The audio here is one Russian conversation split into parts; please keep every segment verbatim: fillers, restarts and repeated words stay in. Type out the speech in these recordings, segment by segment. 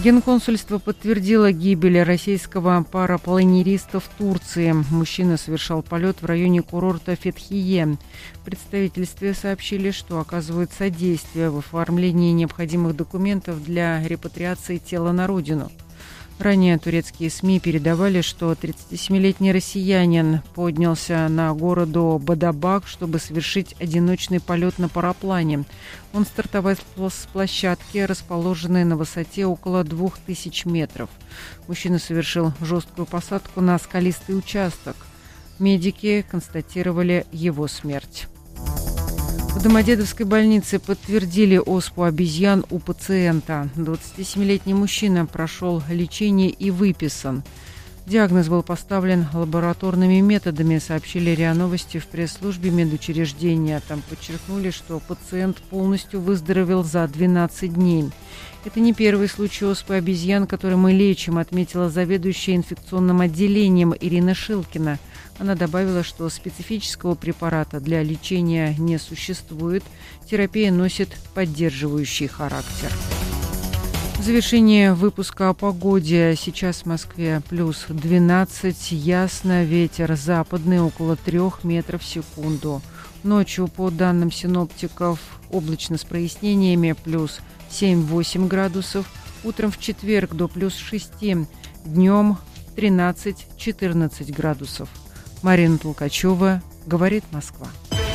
Генконсульство подтвердило гибель российского парапланериста в Турции. Мужчина совершал полет в районе курорта Фетхие. В представительстве сообщили, что оказывают содействие в оформлении необходимых документов для репатриации тела на родину. Ранее турецкие СМИ передавали, что тридцатисемилетний россиянин поднялся на городу Бадабак, чтобы совершить одиночный полет на параплане. Он стартовал с площадки, расположенной на высоте около двух тысяч метров. Мужчина совершил жесткую посадку на скалистый участок. Медики констатировали его смерть. В Домодедовской больнице подтвердили оспу обезьян у пациента. двадцатисемилетний мужчина прошел лечение и выписан. Диагноз был поставлен лабораторными методами, сообщили РИА Новости в пресс-службе медучреждения. Там подчеркнули, что пациент полностью выздоровел за двенадцать дней. Это не первый случай оспы обезьян, который мы лечим, отметила заведующая инфекционным отделением Ирина Шилкина. Она добавила, что специфического препарата для лечения не существует. Терапия носит поддерживающий характер. В завершение выпуска о погоде. Сейчас в Москве плюс двенадцать, ясно, ветер западный около трех метров в секунду. Ночью, по данным синоптиков, облачно с прояснениями, плюс семь-восемь градусов. Утром в четверг до плюс шести, днем тринадцать-четырнадцать градусов. Марина Толкачева, говорит Москва.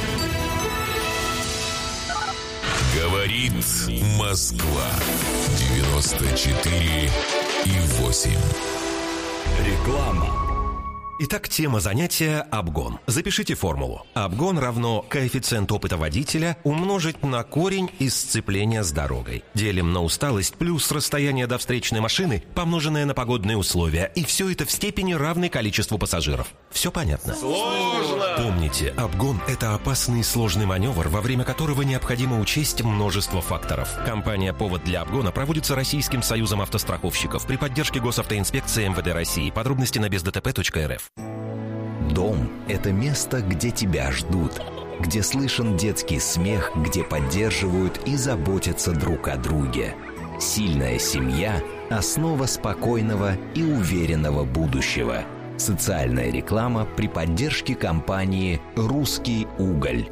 Говорит Москва. девяносто четыре и восемь. Реклама. Итак, тема занятия – обгон. Запишите формулу. Обгон равно коэффициент опыта водителя умножить на корень из сцепления с дорогой. Делим на усталость плюс расстояние до встречной машины, помноженное на погодные условия. И все это в степени равной количеству пассажиров. Все понятно? Сложно! Помните, обгон – это опасный и сложный маневр, во время которого необходимо учесть множество факторов. Компания «Повод для обгона» проводится Российским союзом автостраховщиков при поддержке госавтоинспекции эм вэ дэ России. Подробности на без дэ тэ пэ точка эр эф. Дом – это место, где тебя ждут, где слышен детский смех, где поддерживают и заботятся друг о друге. Сильная семья – основа спокойного и уверенного будущего. Социальная реклама при поддержке компании «Русский уголь».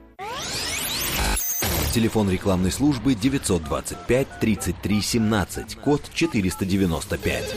Телефон рекламной службы девятьсот двадцать пять тридцать три семнадцать, код четыреста девяносто пять.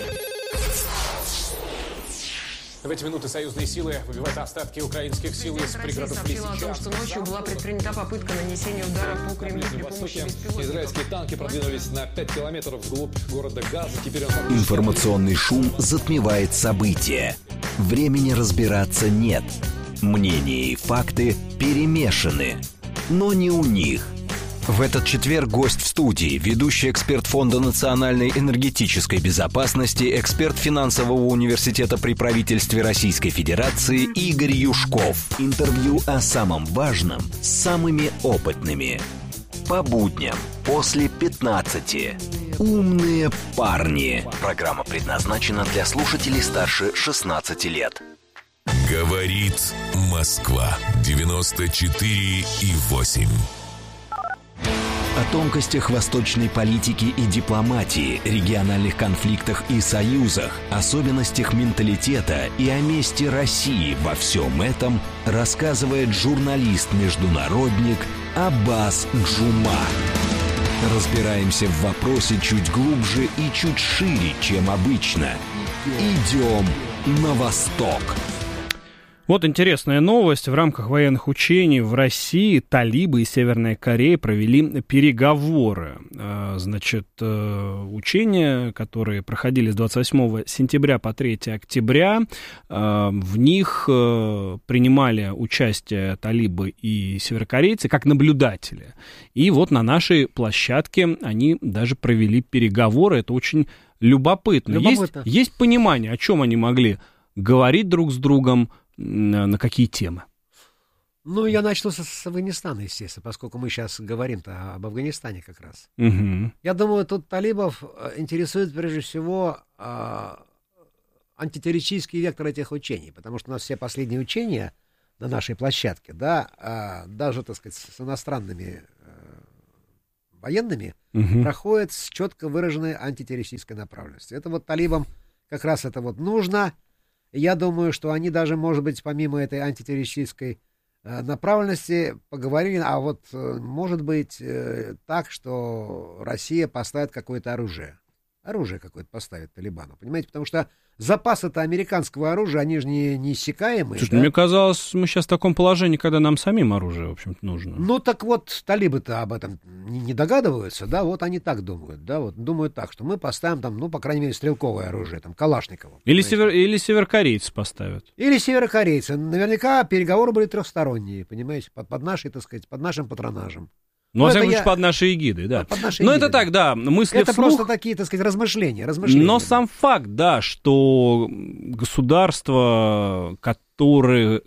В эти минуты союзные силы выбивают остатки украинских сил из пригородов Лисичанска. Сообщила о том, что ночью была предпринята попытка нанесения удара по Кремлю при помощи беспилотников. Израильские танки продвинулись на пять километров вглубь города Газа. Теперь он... Информационный шум затмевает события. Времени разбираться нет. Мнения и факты перемешаны. Но не у них. В этот четверг гость в студии, ведущий эксперт Фонда национальной энергетической безопасности, эксперт финансового университета при правительстве Российской Федерации Игорь Юшков. Интервью о самом важном с самыми опытными. По будням после пятнадцати. Умные парни. Программа предназначена для слушателей старше шестнадцати лет. Говорит Москва. девяносто четыре и восемь. О тонкостях восточной политики и дипломатии, региональных конфликтах и союзах, особенностях менталитета и о месте России во всем этом рассказывает журналист-международник Аббас Джума. Разбираемся в вопросе чуть глубже и чуть шире, чем обычно. Идем на восток. Вот интересная новость. В рамках военных учений в России талибы и Северная Корея провели переговоры. Значит, учения, которые проходили с двадцать восьмого сентября по третьего октября, в них принимали участие талибы и северокорейцы как наблюдатели. И вот на нашей площадке они даже провели переговоры. Это очень любопытно. Любопытно. Есть, есть понимание, о чем они могли говорить друг с другом, на какие темы? Ну, я начну с, с Афганистана, естественно, поскольку мы сейчас говорим-то об Афганистане как раз. Угу. Я думаю, тут талибов интересует прежде всего э, антитеррористический вектор этих учений, потому что у нас все последние учения на нашей площадке, да, э, даже, так сказать, с иностранными э, военными, угу. проходит с четко выраженной антитеррористической направленностью. Это вот талибам как раз это вот нужно. Я думаю, что они даже, может быть, помимо этой антитеррористической э, направленности поговорили, а вот э, может быть э, так, что Россия поставит какое-то оружие. Оружие какое-то поставит Талибану, понимаете? Потому что запасы-то американского оружия, они же не, не иссякаемые. Слушай, да? Мне казалось, мы сейчас в таком положении, когда нам самим оружие, в общем-то, нужно. Ну, так вот, талибы-то об этом не, не догадываются, да, вот они так думают, да, вот думают так, что мы поставим там, ну, по крайней мере, стрелковое оружие, там, Калашникову. Или, север, или северокорейцы поставят. Или северокорейцы. Наверняка переговоры были трехсторонние, понимаете, под, под нашей, так сказать, под нашим патронажем. Ну, во всяком я... случае, под нашей эгидой, да. Под нашей Но эгидой, это так, да, мысли это вслух. просто такие, так сказать, размышления, размышления. Но да. сам факт, да, что государства, которые,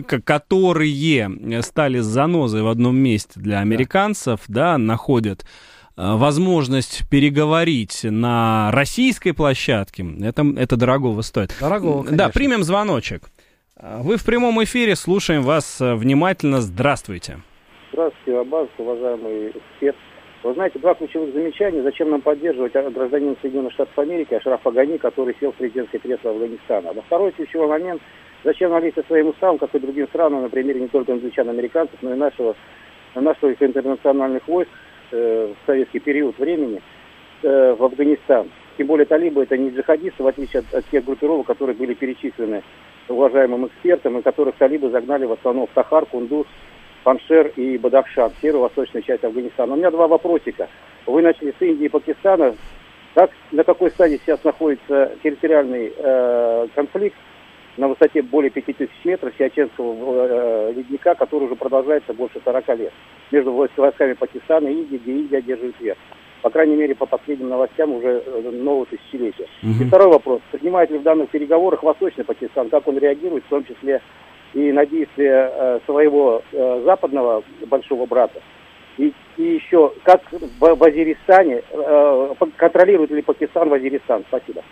которые стали занозой в одном месте для американцев, да, да находят возможность переговорить на российской площадке, это, это дорогого стоит. Дорогого, конечно. Да, примем звоночек. Вы в прямом эфире, слушаем вас внимательно. Здравствуйте. Здравствуйте, Аббас, уважаемый эксперт. Вы знаете, два ключевых замечания. Зачем нам поддерживать гражданина Соединенных Штатов Америки Ашрафа Гани, который сел в президентское кресло Афганистана? А второй ключевой момент. Зачем нам лезть своим уставом, как и другим странам, на примере не только англичан, американцев, но и нашего, наших интернациональных войск э, в советский период времени э, в Афганистан? Тем более талибы это не джихадисты, в отличие от, от тех группировок, которые были перечислены уважаемым экспертом, и которых талибы загнали в основном в Тахар, Кундуз, Паншер и Бадахшан, северо-восточная часть Афганистана. У меня два вопросика. Вы начали с Индии и Пакистана. Как, на какой стадии сейчас находится территориальный э, конфликт на высоте более пяти тысяч метров Сиаченского э, ледника, который уже продолжается больше сорока лет, между войсками Пакистана и Индии, где Индия держит верх? По крайней мере, по последним новостям уже нового тысячелетия. Uh-huh. И второй вопрос. Принимает ли в данных переговорах Восточный Пакистан, как он реагирует, в том числе и на действия э, своего э, западного большого брата? И, и еще, как в, в Азеристане, э, контролирует ли Пакистан Азеристан? Спасибо.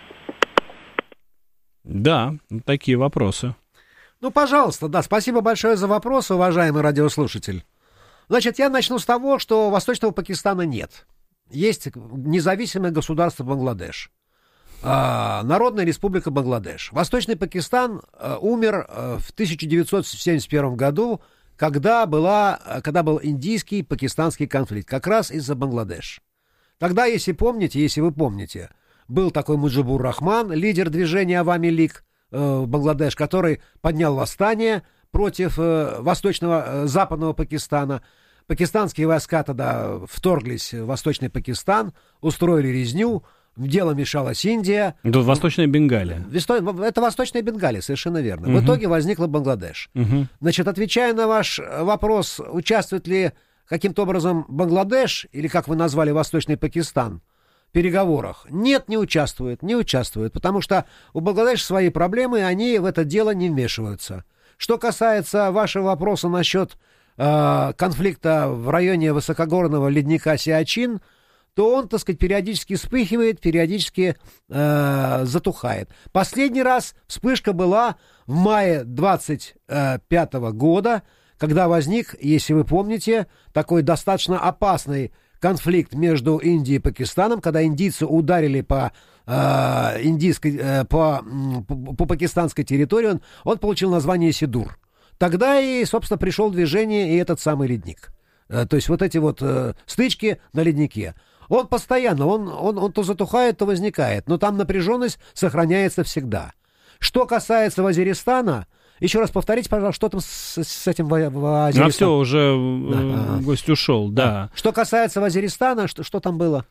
Да, такие вопросы. Ну, пожалуйста, да, спасибо большое за вопрос, уважаемый радиослушатель. Значит, я начну с того, что Восточного Пакистана нет. Есть независимое государство Бангладеш. Народная республика Бангладеш. Восточный Пакистан э, умер э, в тысяча девятьсот семьдесят первом году, когда, была, когда был индийский пакистанский конфликт, как раз из-за Бангладеш. Тогда, если помните, если вы помните, был такой Муджибур Рахман, лидер движения Авами Лиг э, в Бангладеш, который поднял восстание против э, восточного, э, западного Пакистана. Пакистанские войска тогда вторглись в Восточный Пакистан, устроили резню. В дело мешалась Индия. Это Восточная Бенгалия. Это Восточная Бенгалия, совершенно верно. Угу. В итоге возникла Бангладеш. Угу. Значит, отвечая на ваш вопрос, участвует ли каким-то образом Бангладеш, или как вы назвали Восточный Пакистан, в переговорах? Нет, не участвует, не участвует, потому что у Бангладеш свои проблемы, и они в это дело не вмешиваются. Что касается вашего вопроса насчет э, конфликта в районе высокогорного ледника Сиачин, то он, так сказать, периодически вспыхивает, периодически э, затухает. Последний раз вспышка была в мае двадцать пятого года, когда возник, если вы помните, такой достаточно опасный конфликт между Индией и Пакистаном, когда индийцы ударили по, э, индийской, э, по, по, по пакистанской территории, он, он получил название Сидур. Тогда и, собственно, пришел в движение и этот самый ледник. Э, то есть вот эти вот э, стычки на леднике. Он постоянно, он, он, он то затухает, то возникает, но там напряженность сохраняется всегда. Что касается Вазиристана, еще раз повторите, пожалуйста, что там с, с этим Вазиристаном? А все, уже да. гость ушел, да. да. Что касается Вазиристана, что, что там было?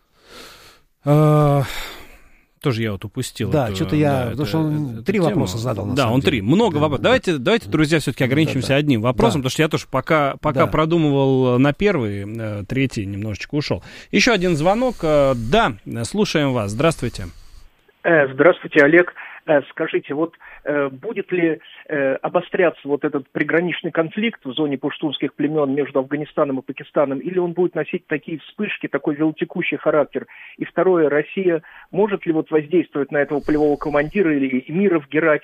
А, тоже я вот упустил. Да, эту, что-то я, да, потому это, что он это, три тему. вопроса задал. На да, самом он деле. три. Много да, вопросов. Да, давайте, давайте, друзья, все-таки ограничимся да, да. одним вопросом, да. потому что я тоже пока, пока да. продумывал на первый, третий немножечко ушел. Еще один звонок. Да, слушаем вас. Здравствуйте. Здравствуйте, Олег. Скажите, вот будет ли обостряться вот этот приграничный конфликт в зоне пуштунских племен между Афганистаном и Пакистаном, или он будет носить такие вспышки, такой велотекущий характер? И второе, Россия может ли вот воздействовать на этого полевого командира или эмира в Герате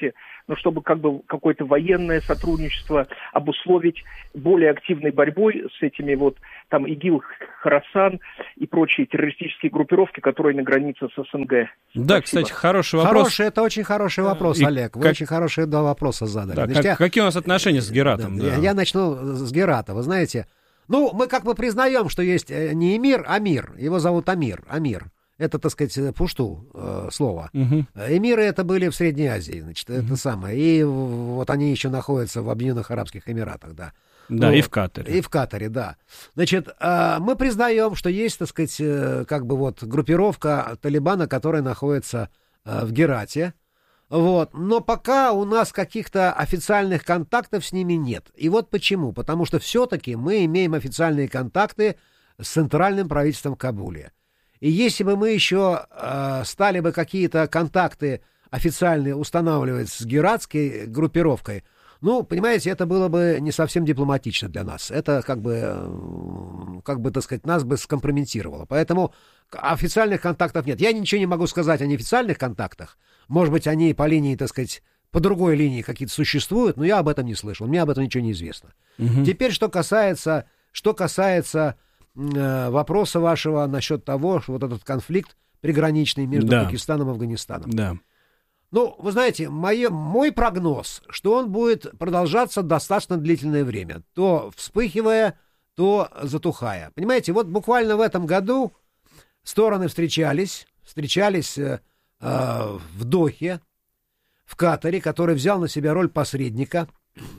но чтобы как бы какое-то военное сотрудничество обусловить более активной борьбой с этими вот там ИГИЛ, Хорасан и прочие террористические группировки, которые на границе с СНГ. Да, Спасибо. кстати, хороший вопрос. Хороший, это очень хороший вопрос, И Олег. Вы как... очень хорошие два вопроса задали. Да, Значит, как, я... Какие у нас отношения с Гератом? Да, Да. Я, я начну с Герата. Вы знаете, ну, мы как бы признаем, что есть не эмир, а мир. Его зовут Амир. Амир. Это, так сказать, пушту э, слово. Угу. Эмиры это были в Средней Азии, значит, угу. это самое. И вот они еще находятся в Объединенных Арабских Эмиратах, да. Да, ну, и в Катаре. И в Катаре, да. Значит, э, мы признаем, что есть, так сказать, э, как бы вот группировка Талибана, которая находится э, в Герате. Вот. Но пока у нас каких-то официальных контактов с ними нет. И вот почему. Потому что все-таки мы имеем официальные контакты с центральным правительством в Кабуле. И если бы мы еще э, стали бы какие-то контакты официальные устанавливать с гератской группировкой, ну, понимаете, это было бы не совсем дипломатично для нас. Это как бы, как бы, так сказать, нас бы скомпрометировало. Поэтому официальных контактов нет. Я ничего не могу сказать о неофициальных контактах. Может быть, они по линии, так сказать, по другой линии какие-то существуют, но я об этом не слышал. Мне об этом ничего не известно. Угу. Теперь, что касается, что касается э, вопроса вашего насчет того, что вот этот конфликт приграничный между да. Пакистаном и Афганистаном. Да. Ну, вы знаете, мой, мой прогноз, что он будет продолжаться достаточно длительное время. То вспыхивая, то затухая. Понимаете, вот буквально в этом году стороны встречались, встречались э, э, в Дохе, в Катаре, который взял на себя роль посредника,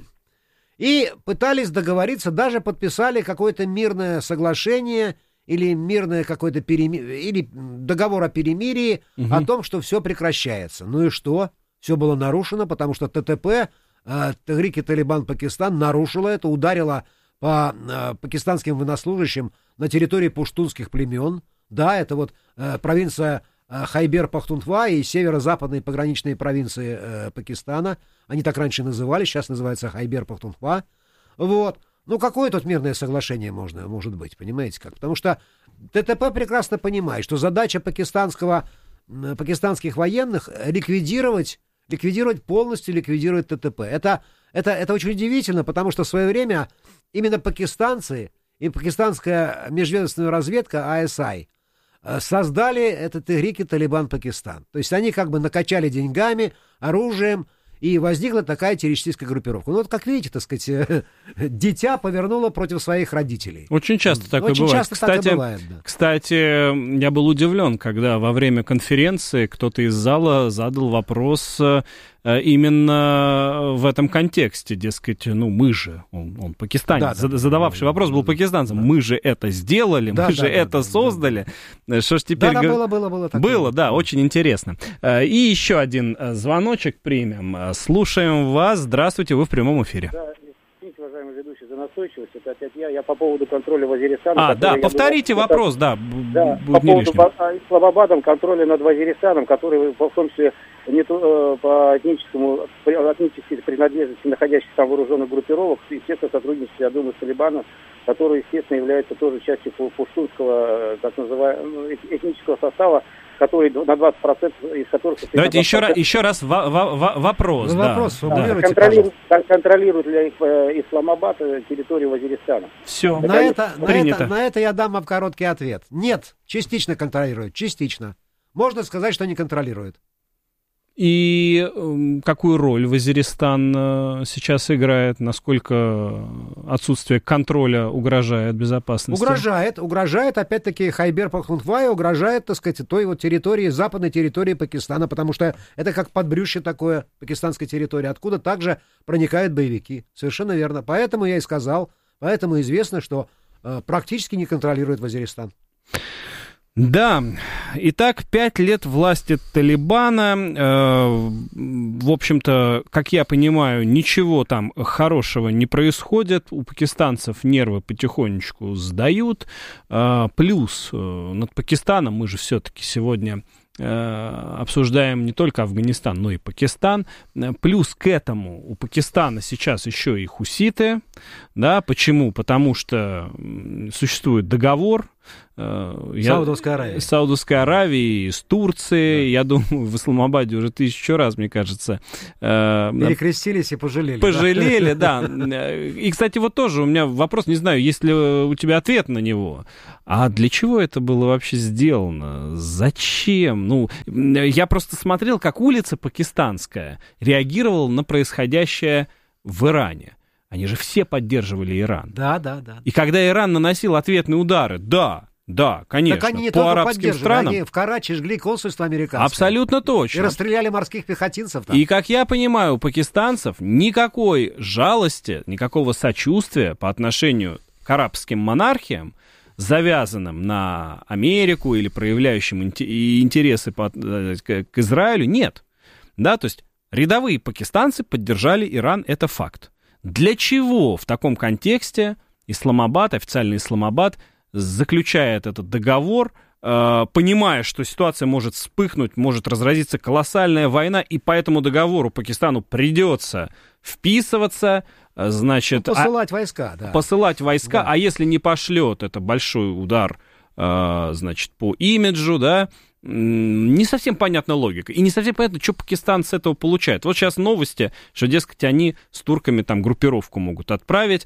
и пытались договориться, даже подписали какое-то мирное соглашение или мирное какое-то перемирие, или договор о перемирии, угу. о том, что все прекращается. Ну и что? Все было нарушено, потому что ТТП, э, Техрик Талибан Пакистан, нарушила это, ударила по э, пакистанским военнослужащим на территории пуштунских племен. Да, это вот э, провинция э, Хайбер-Пахтунхва и северо-западные пограничные провинции э, Пакистана. Они так раньше назывались, сейчас называется Хайбер-Пахтунхва. Вот. Ну, какое тут мирное соглашение можно, может быть, понимаете как? Потому что ТТП прекрасно понимает, что задача пакистанского, пакистанских военных ликвидировать, ликвидировать полностью, ликвидировать ТТП. Это, это, это очень удивительно, потому что в свое время именно пакистанцы и пакистанская межведомственная разведка ай эс ай создали этот Техрик Талибан Пакистан. То есть они как бы накачали деньгами, оружием, и возникла такая террористическая группировка. Ну вот, как видите, так сказать, дитя повернуло против своих родителей. Очень часто такое Очень бывает. Часто кстати, так и бывает, да. Кстати, я был удивлен, когда во время конференции кто-то из зала задал вопрос именно в этом контексте, дескать, ну мы же, он, он пакистанец, да, да, задававший да, вопрос был пакистанцем, да. мы же это сделали, да, мы да, же да, это да, создали. Да. Что ж теперь... Да, да, было, было, было. Такое. Было, да, очень интересно. И еще один звоночек примем. Слушаем вас. Здравствуйте, вы в прямом эфире. Да, извините, уважаемый ведущий, за настойчивость. Это опять я. Я по поводу контроля Вазиристана. А, да, повторите был... вопрос, да. Да, по поводу Исламабадом контроля над Вазиристаном, который в том числе не то, по этническому, этнической принадлежности находящихся там вооруженных группировок, естественно, сотрудничестве, я думаю, с Талибаном, который, естественно, является тоже частью пуштунского, так называемого, этнического состава, который на двадцать процентов из которых... Давайте еще раз, еще раз в, в, в, вопрос. Ну, да. Вопрос, да. Контролирует, контролирует ли Исламабад территорию Вазиристана? Все, на это, на, это, на это я дам вам короткий ответ. Нет, частично контролирует, частично. Можно сказать, что не контролирует. И э, какую роль Вазиристан э, сейчас играет? Насколько отсутствие контроля угрожает безопасности? Угрожает, угрожает, опять-таки, Хайбер-Пахтунхва, угрожает, так сказать, той вот территории, западной территории Пакистана, потому что это как подбрюшье такое пакистанской территории, откуда также проникают боевики. Совершенно верно. Поэтому я и сказал, поэтому известно, что э, практически не контролирует Вазиристан. Да, итак, пять лет власти Талибана, э, в общем-то, как я понимаю, ничего там хорошего не происходит, у пакистанцев нервы потихонечку сдают, э, плюс э, над Пакистаном мы же все-таки сегодня э, обсуждаем не только Афганистан, но и Пакистан, плюс к этому у Пакистана сейчас еще и хуситы, да, почему? Потому что существует договор, Я... Саудовской Аравии. Саудовской Аравии, с Турцией. Да. Я думаю, в Исламабаде уже тысячу раз, мне кажется. Перекрестились и пожалели. Пожалели, да. да. И, кстати, вот тоже у меня вопрос, не знаю, есть ли у тебя ответ на него. А для чего это было вообще сделано? Зачем? Ну, я просто смотрел, как улица пакистанская реагировала на происходящее в Иране. Они же все поддерживали Иран. Да, да, да. И когда Иран наносил ответные удары, да, да, конечно, так они не по арабским странам. Они в Карачи жгли консульство американское. Абсолютно точно. И расстреляли морских пехотинцев там. И, как я понимаю, у пакистанцев никакой жалости, никакого сочувствия по отношению к арабским монархиям, завязанным на Америку или проявляющим интересы по, к, к Израилю, нет. Да, то есть рядовые пакистанцы поддержали Иран, это факт. Для чего в таком контексте Исламабад, официальный Исламабад, заключает этот договор, э, понимая, что ситуация может вспыхнуть, может разразиться колоссальная война, и по этому договору Пакистану придется вписываться, значит... Ну, посылать а, войска, да. Посылать войска, да. А если не пошлет, это большой удар, э, значит, по имиджу, да, не совсем понятна логика. И не совсем понятно, что Пакистан с этого получает. Вот сейчас новости, что, дескать, они с турками там группировку могут отправить.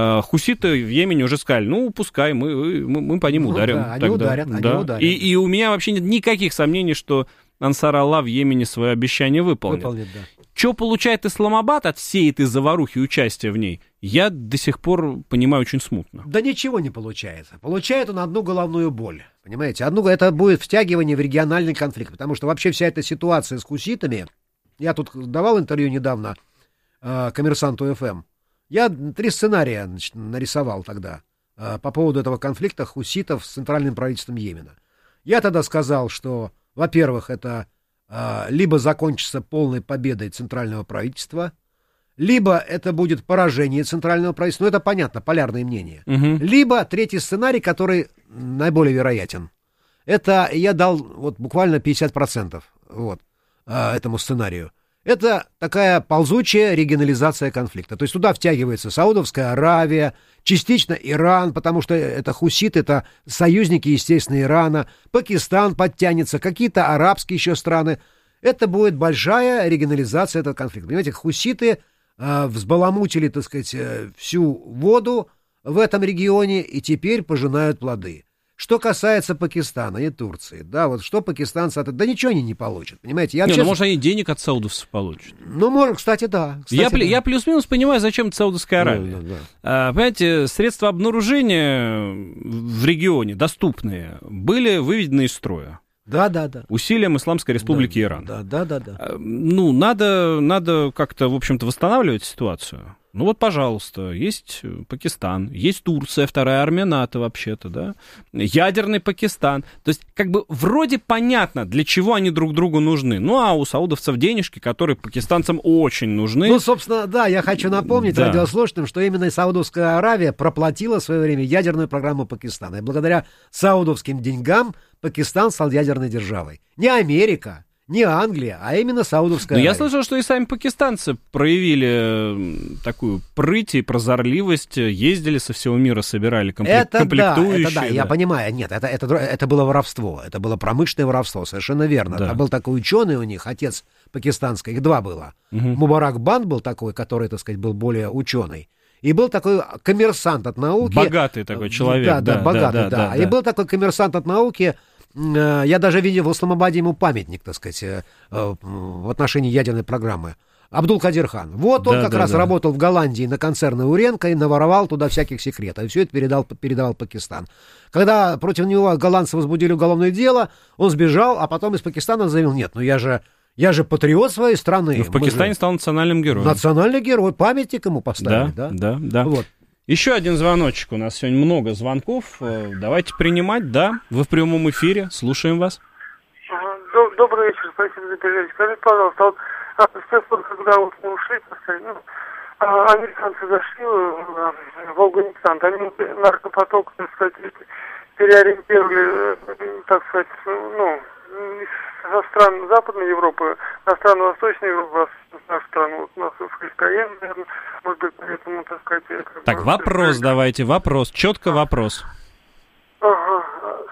Хуситы в Йемене уже сказали, ну, пускай, мы, мы, мы по ним ну, ударим. Да, они тогда. ударят, да. они ударят. И, и у меня вообще нет никаких сомнений, что Ансар Аллах в Йемене свое обещание выполнит. Выполнит, да. Что получает Исламабад от всей этой заварухи и участия в ней, я до сих пор понимаю очень смутно. Да ничего не получается. Получает он одну головную боль. Понимаете? Одну, это будет втягивание в региональный конфликт. Потому что вообще вся эта ситуация с хуситами... Я тут давал интервью недавно э, «Коммерсанту эф эм». Я три сценария, значит, нарисовал тогда э, по поводу этого конфликта хуситов с центральным правительством Йемена. Я тогда сказал, что, во-первых, это э, либо закончится полной победой центрального правительства, либо это будет поражение центрального правительства, ну это понятно, полярные мнения. Угу. Либо третий сценарий, который наиболее вероятен. Это я дал вот буквально пятьдесят процентов вот, этому сценарию. Это такая ползучая регионализация конфликта. То есть туда втягивается Саудовская Аравия, частично Иран, потому что это хуситы, это союзники, естественно, Ирана, Пакистан подтянется, какие-то арабские еще страны. Это будет большая регионализация этого конфликта. Понимаете, хуситы э, взбаламутили, так сказать, э, всю воду в этом регионе и теперь пожинают плоды. Что касается Пакистана и Турции, да, вот что пакистанцы от этого, да ничего они не получат, понимаете? Я не, вообще... ну, может, они денег от саудовцев получат. Ну, может, кстати, да. Кстати, я, да. я плюс-минус понимаю, зачем это Саудовская Аравия. Да, да, да. А, понимаете, средства обнаружения в регионе доступные были выведены из строя. Да, да, да. Усилием Исламской Республики да, Иран. Да, да, да, да. Ну, надо, надо как-то, в общем-то, восстанавливать ситуацию. Ну вот, пожалуйста, есть Пакистан, есть Турция, вторая армия НАТО вообще-то, да, ядерный Пакистан. То есть, как бы, вроде понятно, для чего они друг другу нужны. Ну, а у саудовцев денежки, которые пакистанцам очень нужны. Ну, собственно, да, я хочу напомнить да. радиослушателям, что именно Саудовская Аравия проплатила в свое время ядерную программу Пакистана. И благодаря саудовским деньгам Пакистан стал ядерной державой. Не Америка, не Англия, а именно Саудовская Аравия. Я слышал, что и сами пакистанцы проявили такую прыть и прозорливость, ездили со всего мира, собирали комплек... это комплектующие. Да, это да, да, я понимаю. Нет, это, это, это было воровство, это было промышленное воровство, совершенно верно. Да. А был такой ученый у них, отец пакистанский, их два было. Угу. Мубарак Банд был такой, который, так сказать, был более ученый. И был такой коммерсант от науки. Богатый такой человек. Да, да, да богатый, да, да. да, да. И был такой коммерсант от науки. Я даже видел в Исламабаде ему памятник, так сказать, в отношении ядерной программы. Абдул-Кадир хан. Вот он да, как да, раз да. работал в Голландии на концерне Уренко и наворовал туда всяких секретов. И все это передал, передавал Пакистан. Когда против него голландцы возбудили уголовное дело, он сбежал, а потом из Пакистана заявил, нет, ну я же... Я же патриот своей страны. Ну, в Пакистане же... стал национальным героем. Национальный герой. Памятник ему поставили, да? Да, да, да. Вот. Еще один звоночек. У нас сегодня много звонков. Давайте принимать, да. Вы в прямом эфире. Слушаем вас. Добрый вечер. Спасибо за передачу. Скажите, пожалуйста, вот с тех пор, когда вот мы ушли, ну, американцы зашли в Афганистан, они наркопоток, так сказать, переориентировали, так сказать, ну, со стран Западной Европы на страны Восточной Европы, в нашу страну, вот у нас в КСКН, наверное, может быть, поэтому, так сказать... Так, вопрос давайте, вопрос, четко вопрос. Ага,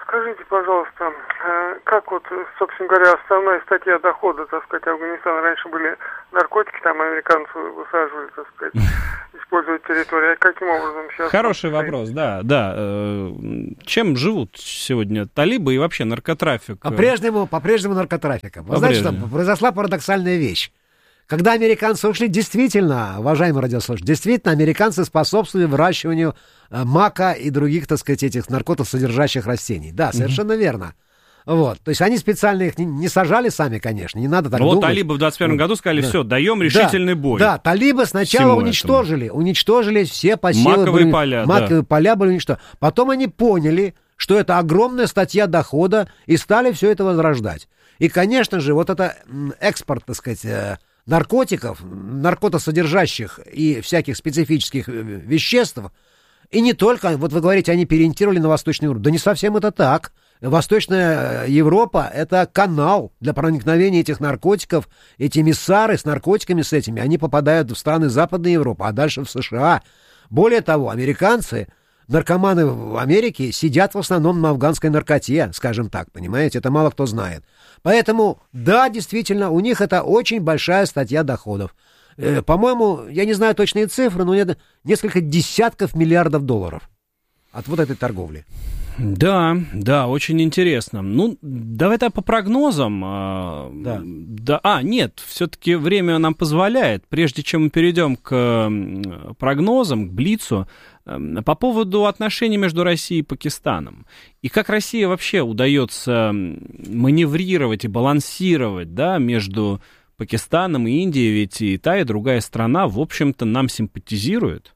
скажите, пожалуйста, как вот, собственно говоря, основная статья дохода, так сказать, Афганистана, раньше были наркотики, там американцы высаживали, так сказать, использовать территорию, а каким образом сейчас... Хороший вопрос, да, да. Чем живут сегодня талибы и вообще наркотрафик? По-прежнему, по-прежнему наркотрафиком. Вы знаете, что произошла парадоксальная вещь. Когда американцы ушли, действительно, уважаемые радиослушатели, действительно, американцы способствовали выращиванию э, мака и других, так сказать, этих наркотосодержащих растений. Да, совершенно mm-hmm. верно. Вот. То есть они специально их не, не сажали сами, конечно, не надо так вот думать. Вот талибы в двадцать первом году сказали, да. все, даем решительный да, бой. Да, талибы сначала уничтожили, этому. уничтожили все посевы. Маковые были, поля, Маковые да. поля были уничтожены. Потом они поняли, что это огромная статья дохода, и стали все это возрождать. И, конечно же, вот это экспорт, так сказать, наркотиков, наркотосодержащих и всяких специфических веществ, и не только, вот вы говорите, они переориентировали на Восточную Европу. Да не совсем это так. Восточная Европа — это канал для проникновения этих наркотиков. Эти эмиссары с наркотиками, с этими, они попадают в страны Западной Европы, а дальше в США. Более того, американцы, наркоманы в Америке сидят в основном на афганской наркоте, скажем так, понимаете, это мало кто знает. Поэтому, да, действительно, у них это очень большая статья доходов. Э, по-моему, я не знаю точные цифры, но это несколько десятков миллиардов долларов от вот этой торговли. Да, да, очень интересно. Ну, давай-то по прогнозам. Да. Да, а, нет, все-таки время нам позволяет. Прежде чем мы перейдем к прогнозам, к Блицу, по поводу отношений между Россией и Пакистаном. И как России вообще удается маневрировать и балансировать, да, между Пакистаном и Индией, ведь и та, и другая страна, в общем-то, нам симпатизирует.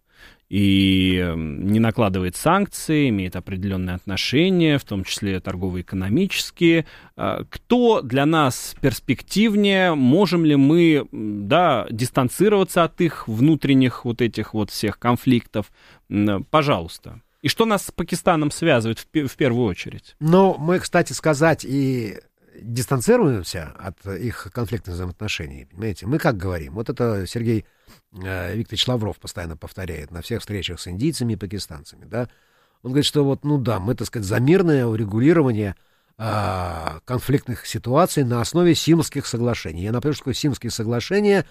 И не накладывает санкции, имеет определенные отношения, в том числе торгово-экономические. Кто для нас перспективнее? Можем ли мы, да, дистанцироваться от их внутренних вот этих вот всех конфликтов? Пожалуйста. И что нас с Пакистаном связывает в, в первую очередь? Ну, мы, кстати сказать, и дистанцируемся от их конфликтных взаимоотношений, понимаете? Мы как говорим? Вот это Сергей э, Викторович Лавров постоянно повторяет на всех встречах с индийцами и пакистанцами, да? Он говорит, что вот, ну да, мы, так сказать, за мирное урегулирование э, конфликтных ситуаций на основе Симских соглашений. Я напомню, что такое Симские соглашения.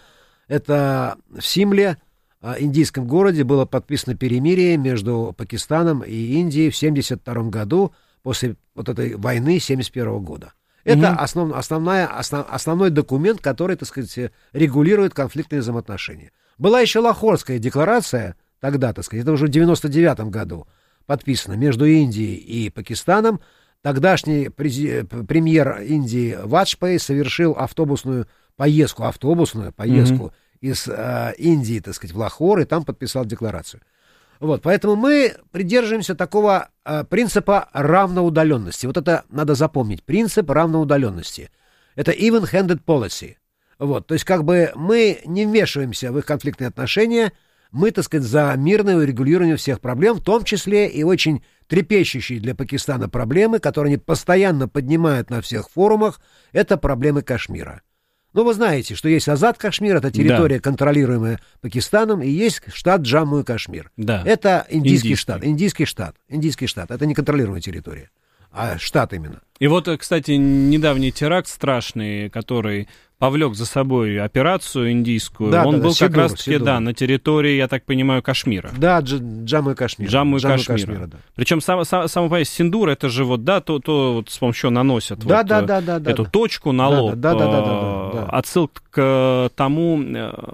Это в Симле, э, индийском городе, было подписано перемирие между Пакистаном и Индией в семьдесят втором году, после вот этой войны семьдесят первого года. Это mm-hmm. основ, основная, основ, основной документ, который, так сказать, регулирует конфликтные взаимоотношения. Была еще Лахорская декларация, тогда, так сказать, это уже в девяносто девятом году подписано между Индией и Пакистаном. Тогдашний прези, премьер Индии Ваджпей совершил автобусную поездку, автобусную поездку mm-hmm. из э, Индии, так сказать, в Лахор, и там подписал декларацию. Вот, поэтому мы придерживаемся такого э, принципа равноудаленности. Вот это надо запомнить. Принцип равноудаленности. Это even-handed policy. Вот, то есть как бы мы не вмешиваемся в их конфликтные отношения, мы, так сказать, за мирное урегулирование всех проблем, в том числе и очень трепещущие для Пакистана проблемы, которые они постоянно поднимают на всех форумах, это проблемы Кашмира. Ну, вы знаете, что есть Азад Кашмир, это территория, да. контролируемая Пакистаном, и есть штат Джамму и Кашмир. Да. Это индийский, индийский штат. Индийский штат. Индийский штат. Это не контролируемая территория, а штат именно. И вот, кстати, недавний теракт страшный, который повлек за собой операцию индийскую, да, он да, был да, как раз-таки, да, на территории, я так понимаю, Кашмира. Да, Дж- Джамму и Кашмир. Джамму и Кашмира. Кашмира, да. Причем сам, сам, сам понимаете, Синдур, это же вот, да, то, то вот с помощью наносят да, вот, да, да, да, эту да, точку на лоб. Да, да, да, да, да, да, да. Отсылка к тому,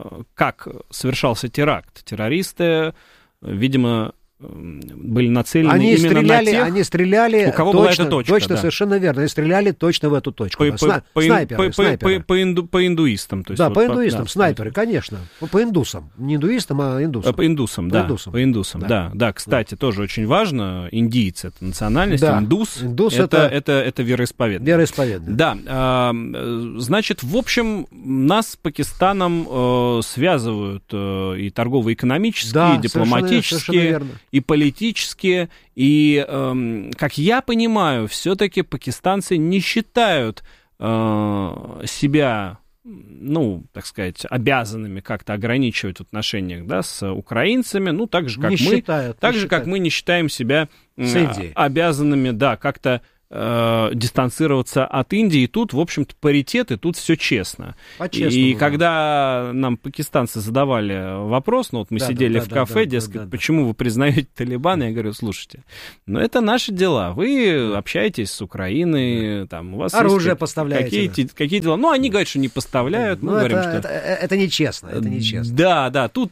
как совершался теракт. Террористы, видимо, были нацелены они именно стреляли, на тех, они стреляли у кого точно, была эта точка. Точно, да. совершенно верно. Они стреляли точно в эту точку. По, да. Сна- по, снайперы, по, снайперы. По, по, инду, по индуистам. То есть да, вот, по индуистам, да, снайперы, конечно. По, по индусам. Не индуистам, а индусам. По индусам, по да. Индусам. По индусам, да. да. Да, кстати, да. тоже очень важно. Индийцы — это национальность, да. индус, индус это, это, это, это вероисповедание. Вероисповедание. Да. А, значит, в общем, нас с Пакистаном э, связывают э, и торгово-экономические, да, и дипломатические, и политические. И, э, как я понимаю, все-таки пакистанцы не считают э, себя, ну, так сказать, обязанными как-то ограничивать в отношениях, да, с украинцами, ну, так же, как не мы, считают, так не же, считают. как мы не считаем себя э, обязанными, да, как-то э, дистанцироваться от Индии. И тут, в общем-то, паритет, и тут все честно. И да. Когда нам пакистанцы задавали вопрос, ну вот мы да, сидели да, в кафе, да, да, дескать, да, да, почему да. вы признаете Талибан, я говорю, слушайте, ну это наши дела, вы общаетесь с Украиной, да. там у вас оружие есть поставляете. Какие, да. какие дела? Ну, они говорят, что не поставляют, мы ну, говорим, это, что... Это, это нечестно, это нечестно. Да, да, тут,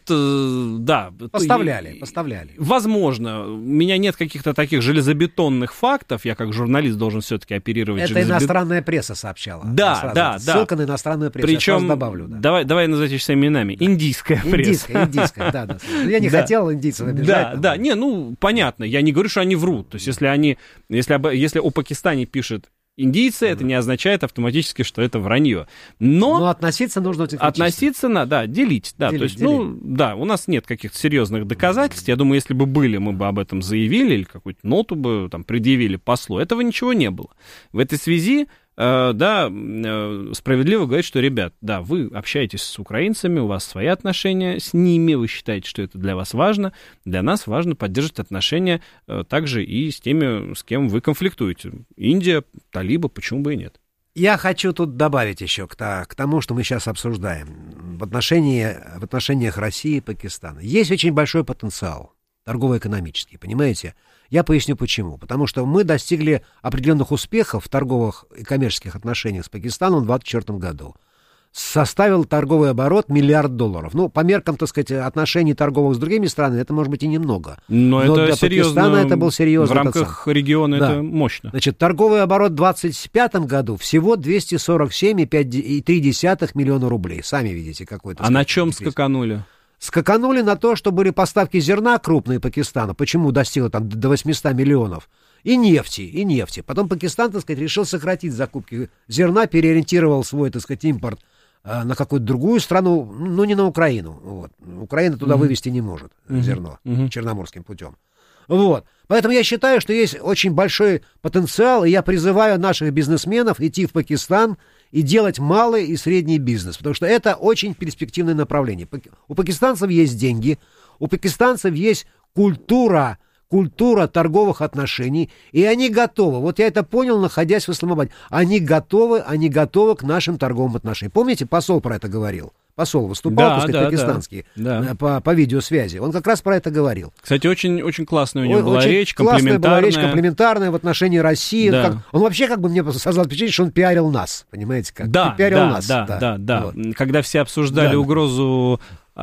да. Поставляли, поставляли. Возможно, у меня нет каких-то таких железобетонных фактов, я как журналист должен все-таки оперировать. Это железобет... иностранная пресса сообщала. Да, сразу. да, да. Ссылка на иностранную прессу. Причем, добавлю, да. давай, давай назовите всеми именами. Индийская пресса. Индийская, индийская, да, да. Я не да. хотел индийцев обижать. Да, там. да, не, ну, понятно. Я не говорю, что они врут. То есть, если они, если, если о Пакистане пишет индийцы, mm-hmm. это не означает автоматически, что это вранье. Но, Но относиться нужно технически. Относиться надо, да, делить. Да, делить, то есть, делить. ну, да, у нас нет каких-то серьезных доказательств. Я думаю, если бы были, мы бы об этом заявили или какую-то ноту бы там предъявили послу. Этого ничего не было. В этой связи, э, да, э, справедливо говорить, что, ребят, да, вы общаетесь с украинцами, у вас свои отношения с ними, вы считаете, что это для вас важно. Для нас важно поддерживать отношения э, также и с теми, с кем вы конфликтуете. Индия, талибы, почему бы и нет? Я хочу тут добавить еще к, к тому, что мы сейчас обсуждаем в, отношении, в отношениях России и Пакистана. Есть очень большой потенциал торгово-экономический, понимаете? Я поясню почему. Потому что мы достигли определенных успехов в торговых и коммерческих отношениях с Пакистаном в двадцать четвёртом году. Составил торговый оборот миллиард долларов. Ну, по меркам, так сказать, отношений торговых с другими странами, это может быть и немного. Но, Но это для серьезно, Пакистана это был серьезный. В рамках региона да. это мощно. Значит, торговый оборот в двадцать пятом году всего двести сорок семь и три десятых миллиона рублей. Сами видите, какой-то... А сказать, на чем дефис. скаканули? Скаканули на то, что были поставки зерна крупные Пакистана. Почему достигло там до восемьсот миллионов? И нефти, и нефти. Потом Пакистан, так сказать, решил сократить закупки зерна, переориентировал свой, так сказать, импорт на какую-то другую страну, ну, не на Украину. Вот. Украина туда mm-hmm. вывести не может mm-hmm. зерно mm-hmm. черноморским путем. Вот. Поэтому я считаю, что есть очень большой потенциал, и я призываю наших бизнесменов идти в Пакистан и делать малый и средний бизнес, потому что это очень перспективное направление. У пакистанцев есть деньги, у пакистанцев есть культура, культура торговых отношений, и они готовы, вот я это понял, находясь в Исламабаде, они готовы, они готовы к нашим торговым отношениям. Помните, посол про это говорил? Посол выступал, да, так сказать, да, пакистанский, да. по, по видеосвязи. Он как раз про это говорил. Кстати, очень, очень классная у него была очень речь, комплиментарная. Классная была речь, комплиментарная в отношении России. Да. Как, он вообще, как бы мне создал впечатление, что он пиарил нас, понимаете, как? Да, пиарил да, нас. да, да, да, да. Вот. Когда все обсуждали да. угрозу,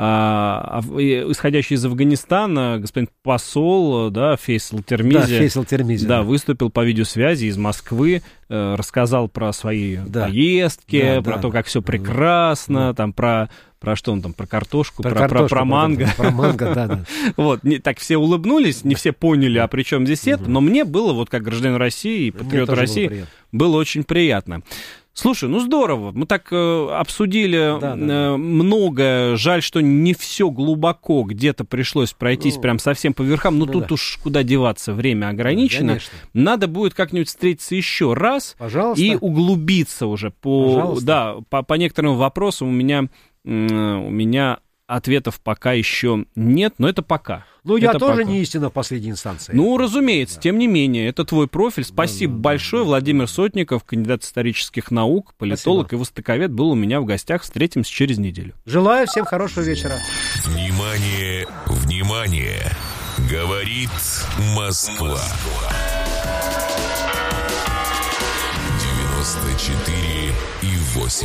а, исходящий из Афганистана, господин посол, да, Фейсал Термизи, да, Фейсал Термизи да, да. выступил по видеосвязи из Москвы, э, рассказал про свои да. поездки, да, про да. то, как все прекрасно, да. там про про что он там, про картошку, про, про, картошку, про, про манго. Про манго, да, да. Вот, не, так все улыбнулись, не все поняли, а при чем здесь это, но мне было, вот как гражданин России и патриот России, было, было очень приятно. Слушай, ну здорово, мы так э, обсудили да, да, э, многое, жаль, что не все глубоко, где-то пришлось пройтись ну, прям совсем по верхам, но ну, тут да. уж куда деваться, время ограничено. Конечно. Надо будет как-нибудь встретиться еще раз Пожалуйста. И углубиться уже по, да, по, по некоторым вопросам у меня, э, у меня ответов пока еще нет, но это пока. Ну, я это тоже пока. не истина в последней инстанции. Ну, разумеется, да. Тем не менее, это твой профиль. Спасибо да, да, большое. да, Владимир да. Сотников, кандидат исторических наук, политолог Спасибо. И востоковед, был у меня в гостях. Встретимся через неделю. Желаю всем хорошего вечера. Внимание, внимание! Говорит Москва. девяносто четыре и восемь.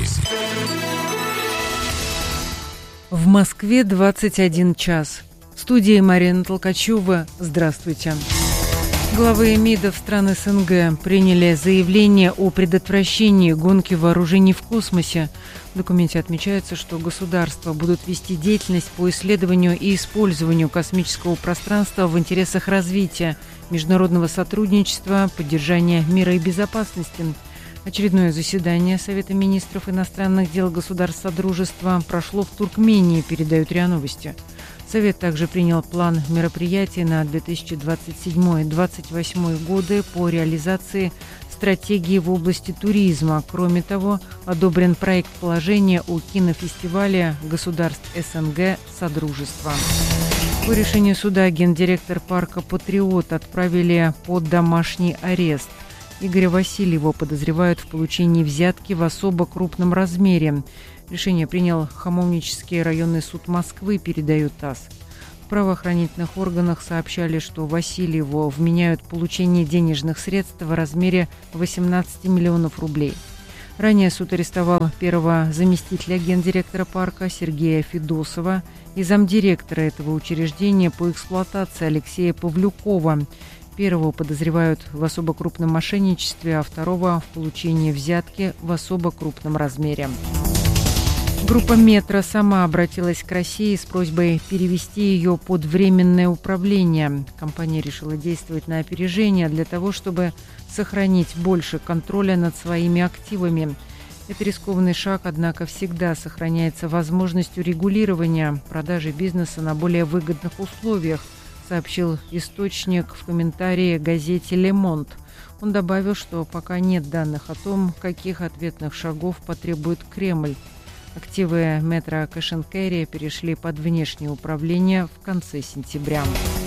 В Москве двадцать один час. В студии Марина Толкачева. Здравствуйте. Главы МИДов стран СНГ приняли заявление о предотвращении гонки вооружений в космосе. В документе отмечается, что государства будут вести деятельность по исследованию и использованию космического пространства в интересах развития, международного сотрудничества, поддержания мира и безопасности. Очередное заседание Совета министров иностранных дел государств Содружества прошло в Туркмении, передают РИА Новости. Совет также принял план мероприятий на две тысячи двадцать седьмой — две тысячи двадцать восьмой годы по реализации стратегии в области туризма. Кроме того, одобрен проект положения о кинофестивале государств СНГ Содружества. По решению суда гендиректор парка «Патриот» отправили под домашний арест. Игоря Васильева подозревают в получении взятки в особо крупном размере. Решение принял Хамовнический районный суд Москвы, передает ТАСС. В правоохранительных органах сообщали, что Васильеву вменяют получение денежных средств в размере восемнадцати миллионов рублей. Ранее суд арестовал первого заместителя гендиректора парка Сергея Федосова и замдиректора этого учреждения по эксплуатации Алексея Павлюкова. Первого подозревают в особо крупном мошенничестве, а второго в получении взятки в особо крупном размере. Группа «Метро» сама обратилась к России с просьбой перевести ее под временное управление. Компания решила действовать на опережение для того, чтобы сохранить больше контроля над своими активами. Это рискованный шаг, однако всегда сохраняется возможность урегулирования продажи бизнеса на более выгодных условиях, сообщил источник в комментарии газете «Ле Монд». Он добавил, что пока нет данных о том, каких ответных шагов потребует Кремль. Активы Metro Cash and Carry перешли под внешнее управление в конце сентября.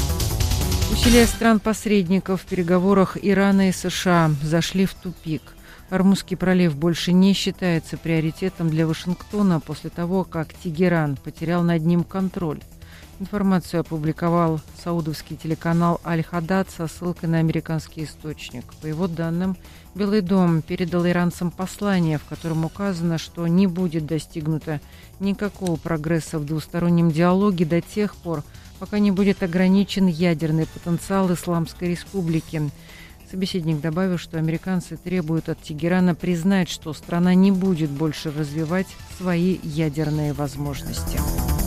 Усилия стран-посредников в переговорах Ирана и США зашли в тупик. Ормузский пролив больше не считается приоритетом для Вашингтона после того, как Тегеран потерял над ним контроль. Информацию опубликовал саудовский телеканал «Аль-Хадад» со ссылкой на американский источник. По его данным, Белый дом передал иранцам послание, в котором указано, что не будет достигнуто никакого прогресса в двустороннем диалоге до тех пор, пока не будет ограничен ядерный потенциал Исламской Республики. Собеседник добавил, что американцы требуют от Тегерана признать, что страна не будет больше развивать свои ядерные возможности.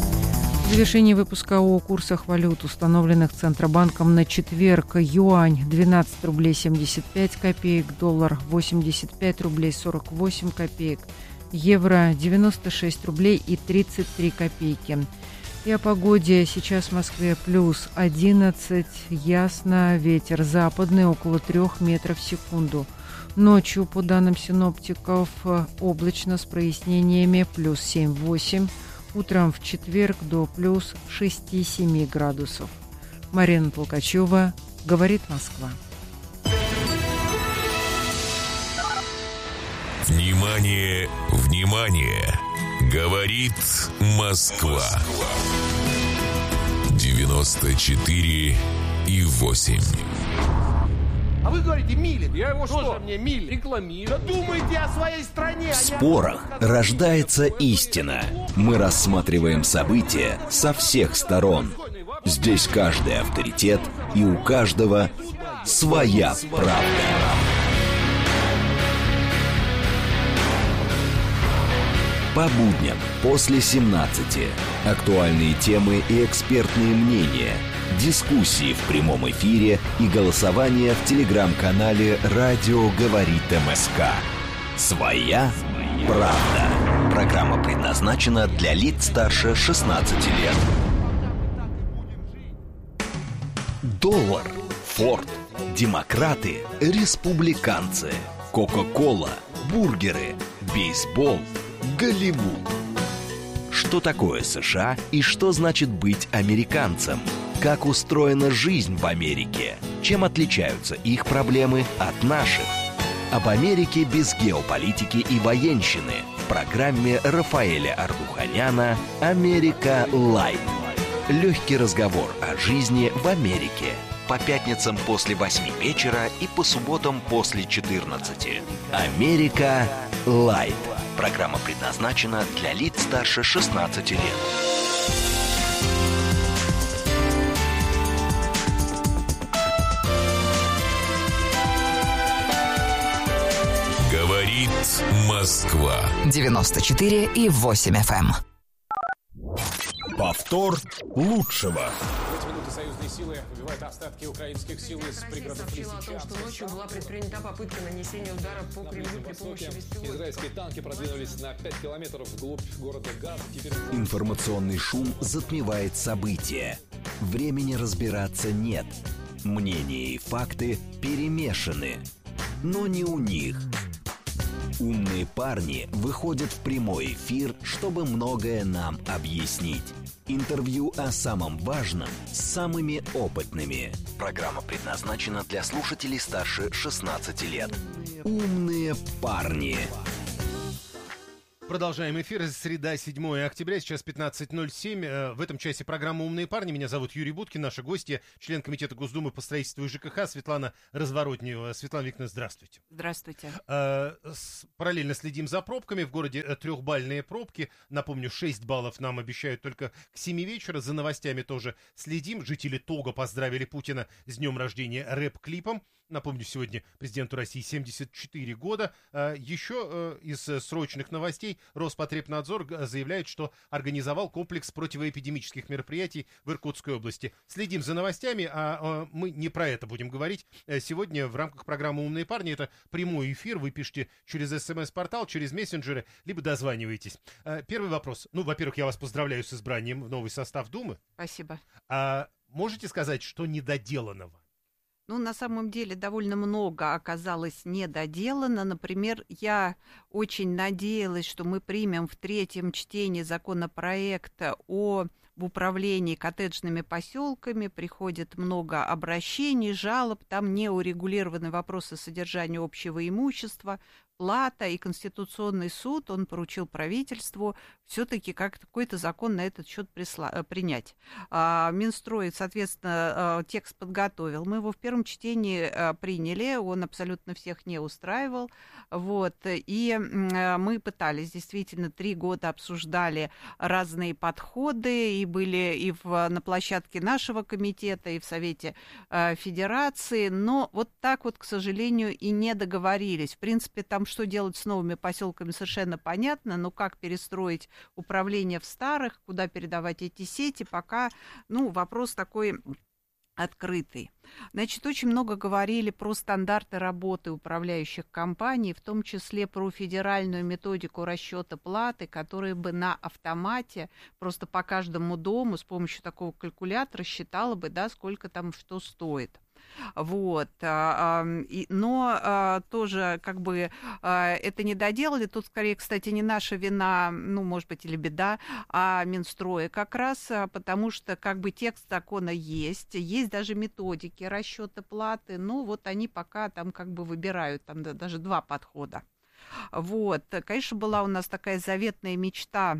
В завершении выпуска о курсах валют, установленных Центробанком на четверг: юань двенадцать рублей семьдесят пять копеек, доллар восемьдесят пять рублей сорок восемь копеек, евро девяносто шесть рублей и тридцать три копейки. И о погоде. Сейчас в Москве плюс одиннадцать, ясно, ветер западный около трех метров в секунду. Ночью, по данным синоптиков, облачно с прояснениями плюс семь-восемь. Утром в четверг до плюс шесть-семь градусов. Марина Толкачева, «Говорит Москва». Внимание, внимание! Говорит Москва. девяносто четыре и восемь. А вы говорите, Милин. Я его что? Мне Милин. Рекламирую. Да думайте о своей стране. В спорах рождается истина. Мы рассматриваем события со всех сторон. Здесь каждый авторитет, и у каждого своя правда. По будням после семнадцати. Актуальные темы и экспертные мнения. Дискуссии в прямом эфире и голосование в телеграм-канале «Радио говорит МСК». Своя правда. Программа предназначена для лиц старше шестнадцати лет. Доллар, Форд, демократы, республиканцы, Кока-кола, бургеры, бейсбол, Голливуд. Что такое США и что значит быть американцем? Как устроена жизнь в Америке? Чем отличаются их проблемы от наших? Об Америке без геополитики и военщины в программе Рафаэля Ардуханяна «Америка Лайт». Легкий разговор о жизни в Америке. По пятницам после восьми вечера и по субботам после четырнадцати. «Америка Лайт». Программа предназначена для лиц старше шестнадцати лет. Говорит Москва. девяносто четыре и восемь эф эм. Повтор лучшего. В эти минуты союзные силы выбивают остатки украинских сил из пригородов сообщила о том, что ночью была предпринята попытка нанесения удара по Кремлю при помощи беспилотников. Израильские танки продвинулись на пять километров вглубь города Газ. Теперь... Информационный шум затмевает события. Времени разбираться нет. Мнения и факты перемешаны. Но не у них. Умные парни выходят в прямой эфир, чтобы многое нам объяснить. Интервью о самом важном с самыми опытными. Программа предназначена для слушателей старше шестнадцати лет. Умные парни. Продолжаем эфир. Среда, седьмое октября, сейчас пятнадцать ноль семь. В этом часе программа «Умные парни». Меня зовут Юрий Буткин, наши гости, член комитета Госдумы по строительству и ЖКХ Светлана Разворотнева. Светлана Викторовна, здравствуйте. Здравствуйте. Параллельно следим за пробками. В городе трехбальные пробки. Напомню, шесть баллов нам обещают только к семи вечера. За новостями тоже следим. Жители Того поздравили Путина с днем рождения рэп-клипом. Напомню, сегодня президенту России семьдесят четыре года. Еще из срочных новостей Роспотребнадзор заявляет, что организовал комплекс противоэпидемических мероприятий в Иркутской области. Следим за новостями, а мы не про это будем говорить. Сегодня в рамках программы «Умные парни» это прямой эфир. Вы пишете через СМС-портал, через мессенджеры, либо дозваниваетесь. Первый вопрос. Ну, во-первых, я вас поздравляю с избранием в новый состав Думы. Спасибо. А можете сказать, что недоделанного? Ну, на самом деле, довольно много оказалось недоделано. Например, я очень надеялась, что мы примем в третьем чтении законопроекта о в управлении коттеджными поселками. Приходит много обращений, жалоб, там не урегулированы вопросы содержания общего имущества, плата, и Конституционный суд, он поручил правительству все-таки как какой-то закон на этот счет присла- принять. А, Минстрой, соответственно, текст подготовил. Мы его в первом чтении приняли, он абсолютно всех не устраивал. Вот, и мы пытались, действительно, три года обсуждали разные подходы, и были и в, на площадке нашего комитета, и в Совете Федерации, но вот так вот, к сожалению, и не договорились. В принципе, там что делать с новыми поселками совершенно понятно, но как перестроить управление в старых, куда передавать эти сети, пока, ну, вопрос такой открытый. Значит, очень много говорили про стандарты работы управляющих компаний, в том числе про федеральную методику расчета платы, которая бы на автомате просто по каждому дому с помощью такого калькулятора считала бы, да, сколько там что стоит. Вот, но тоже как бы это не доделали, тут скорее, кстати, не наша вина, ну, может быть, или беда, а Минстроя как раз, потому что как бы текст закона есть, есть даже методики расчета платы, ну, вот они пока там как бы выбирают, там даже два подхода. Вот, конечно, была у нас такая заветная мечта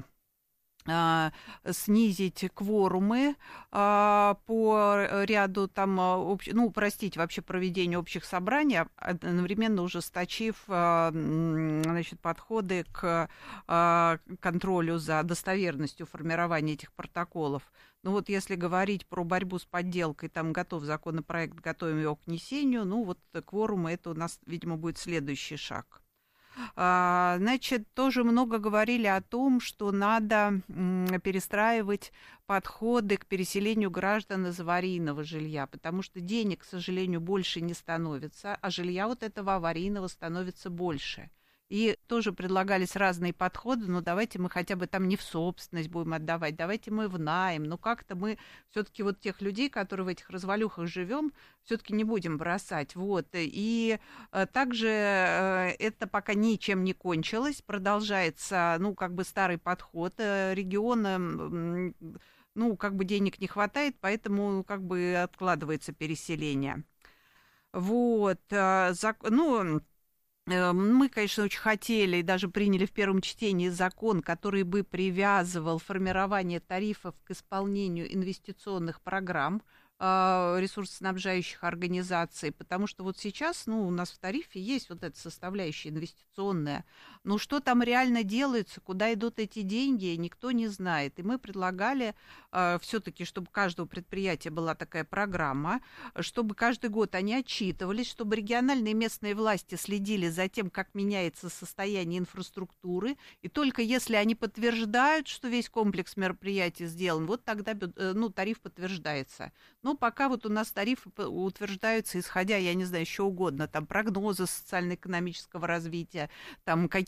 снизить кворумы а, по ряду там, обще, ну, упростить вообще проведение общих собраний, одновременно ужесточив а, значит, подходы к а, контролю за достоверностью формирования этих протоколов. Ну вот если говорить про борьбу с подделкой, там готов законопроект, готовим его к внесению, ну вот кворумы, это у нас, видимо, будет следующий шаг. Значит, тоже много говорили о том, что надо перестраивать подходы к переселению граждан из аварийного жилья, потому что денег, к сожалению, больше не становится, а жилья вот этого аварийного становится больше. И тоже предлагались разные подходы, но давайте мы хотя бы там не в собственность будем отдавать, давайте мы в найм, но как-то мы все-таки вот тех людей, которые в этих развалюхах живем, все-таки не будем бросать, вот. И также это пока ничем не кончилось, продолжается, ну, как бы старый подход, регионам, ну, как бы денег не хватает, поэтому как бы откладывается переселение. Вот, ну... Мы, конечно, очень хотели и даже приняли в первом чтении закон, который бы привязывал формирование тарифов к исполнению инвестиционных программ ресурсоснабжающих организаций, потому что вот сейчас, ну, у нас в тарифе есть вот эта составляющая инвестиционная, но что там реально делается, куда идут эти деньги, никто не знает. И мы предлагали э, все-таки, чтобы у каждого предприятия была такая программа, чтобы каждый год они отчитывались, чтобы региональные и местные власти следили за тем, как меняется состояние инфраструктуры, и только если они подтверждают, что весь комплекс мероприятий сделан, вот тогда, ну, тариф подтверждается. Но пока вот у нас тарифы утверждаются, исходя, я не знаю, еще угодно, там прогнозы социально-экономического развития, там какие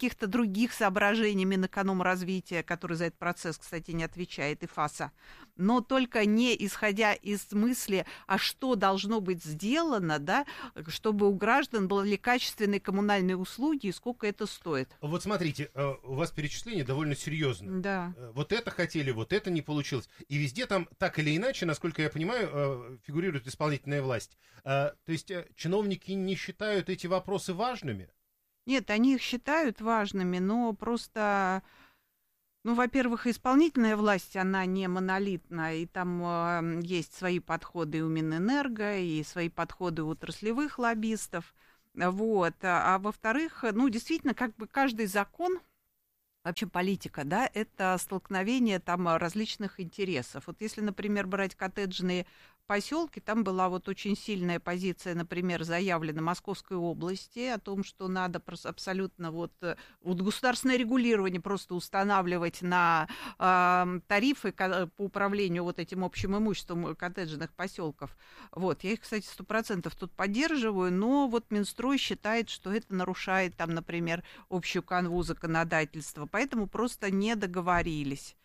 каких-то других соображений Минэкономразвития, который за этот процесс, кстати, не отвечает, и ФАСа, но только не исходя из мысли, а что должно быть сделано, да, чтобы у граждан были качественные коммунальные услуги и сколько это стоит. Вот смотрите, у вас перечисление довольно серьезное. Да. Вот это хотели, вот это не получилось. И везде там так или иначе, насколько я понимаю, фигурирует исполнительная власть. То есть чиновники не считают эти вопросы важными? Нет, они их считают важными, но просто, ну, во-первых, исполнительная власть, она не монолитна, и там э, есть свои подходы у Минэнерго, и свои подходы у отраслевых лоббистов, вот, а, а во-вторых, ну, действительно, как бы каждый закон, вообще политика, да, это столкновение там различных интересов. Вот если, например, брать коттеджные поселки, там была вот очень сильная позиция, например, заявлена Московской области о том, что надо абсолютно вот, вот государственное регулирование просто устанавливать на э, тарифы по управлению вот этим общим имуществом коттеджных поселков. Вот, я их, кстати, сто процентов тут поддерживаю, но вот Минстрой считает, что это нарушает там, например, общую канву законодательства, поэтому просто не договорились.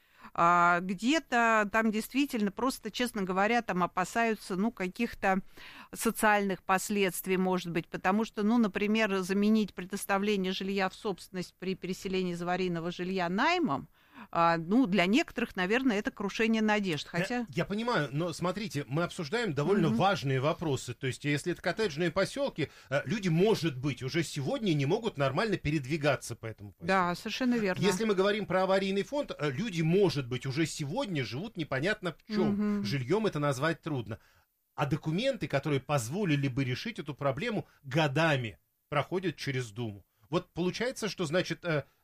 А где-то там действительно просто, честно говоря, там опасаются, ну, каких-то социальных последствий, может быть, потому что, ну, например, заменить предоставление жилья в собственность при переселении из аварийного жилья наймом, а, ну, для некоторых, наверное, это крушение надежд, хотя... Я, я понимаю, но смотрите, мы обсуждаем довольно mm-hmm. важные вопросы, то есть если это коттеджные поселки, люди, может быть, уже сегодня не могут нормально передвигаться по этому поселку. Да, совершенно верно. Если мы говорим про аварийный фонд, люди, может быть, уже сегодня живут непонятно в чем, mm-hmm. жильем это назвать трудно, а документы, которые позволили бы решить эту проблему, годами проходят через Думу. Вот получается, что, значит...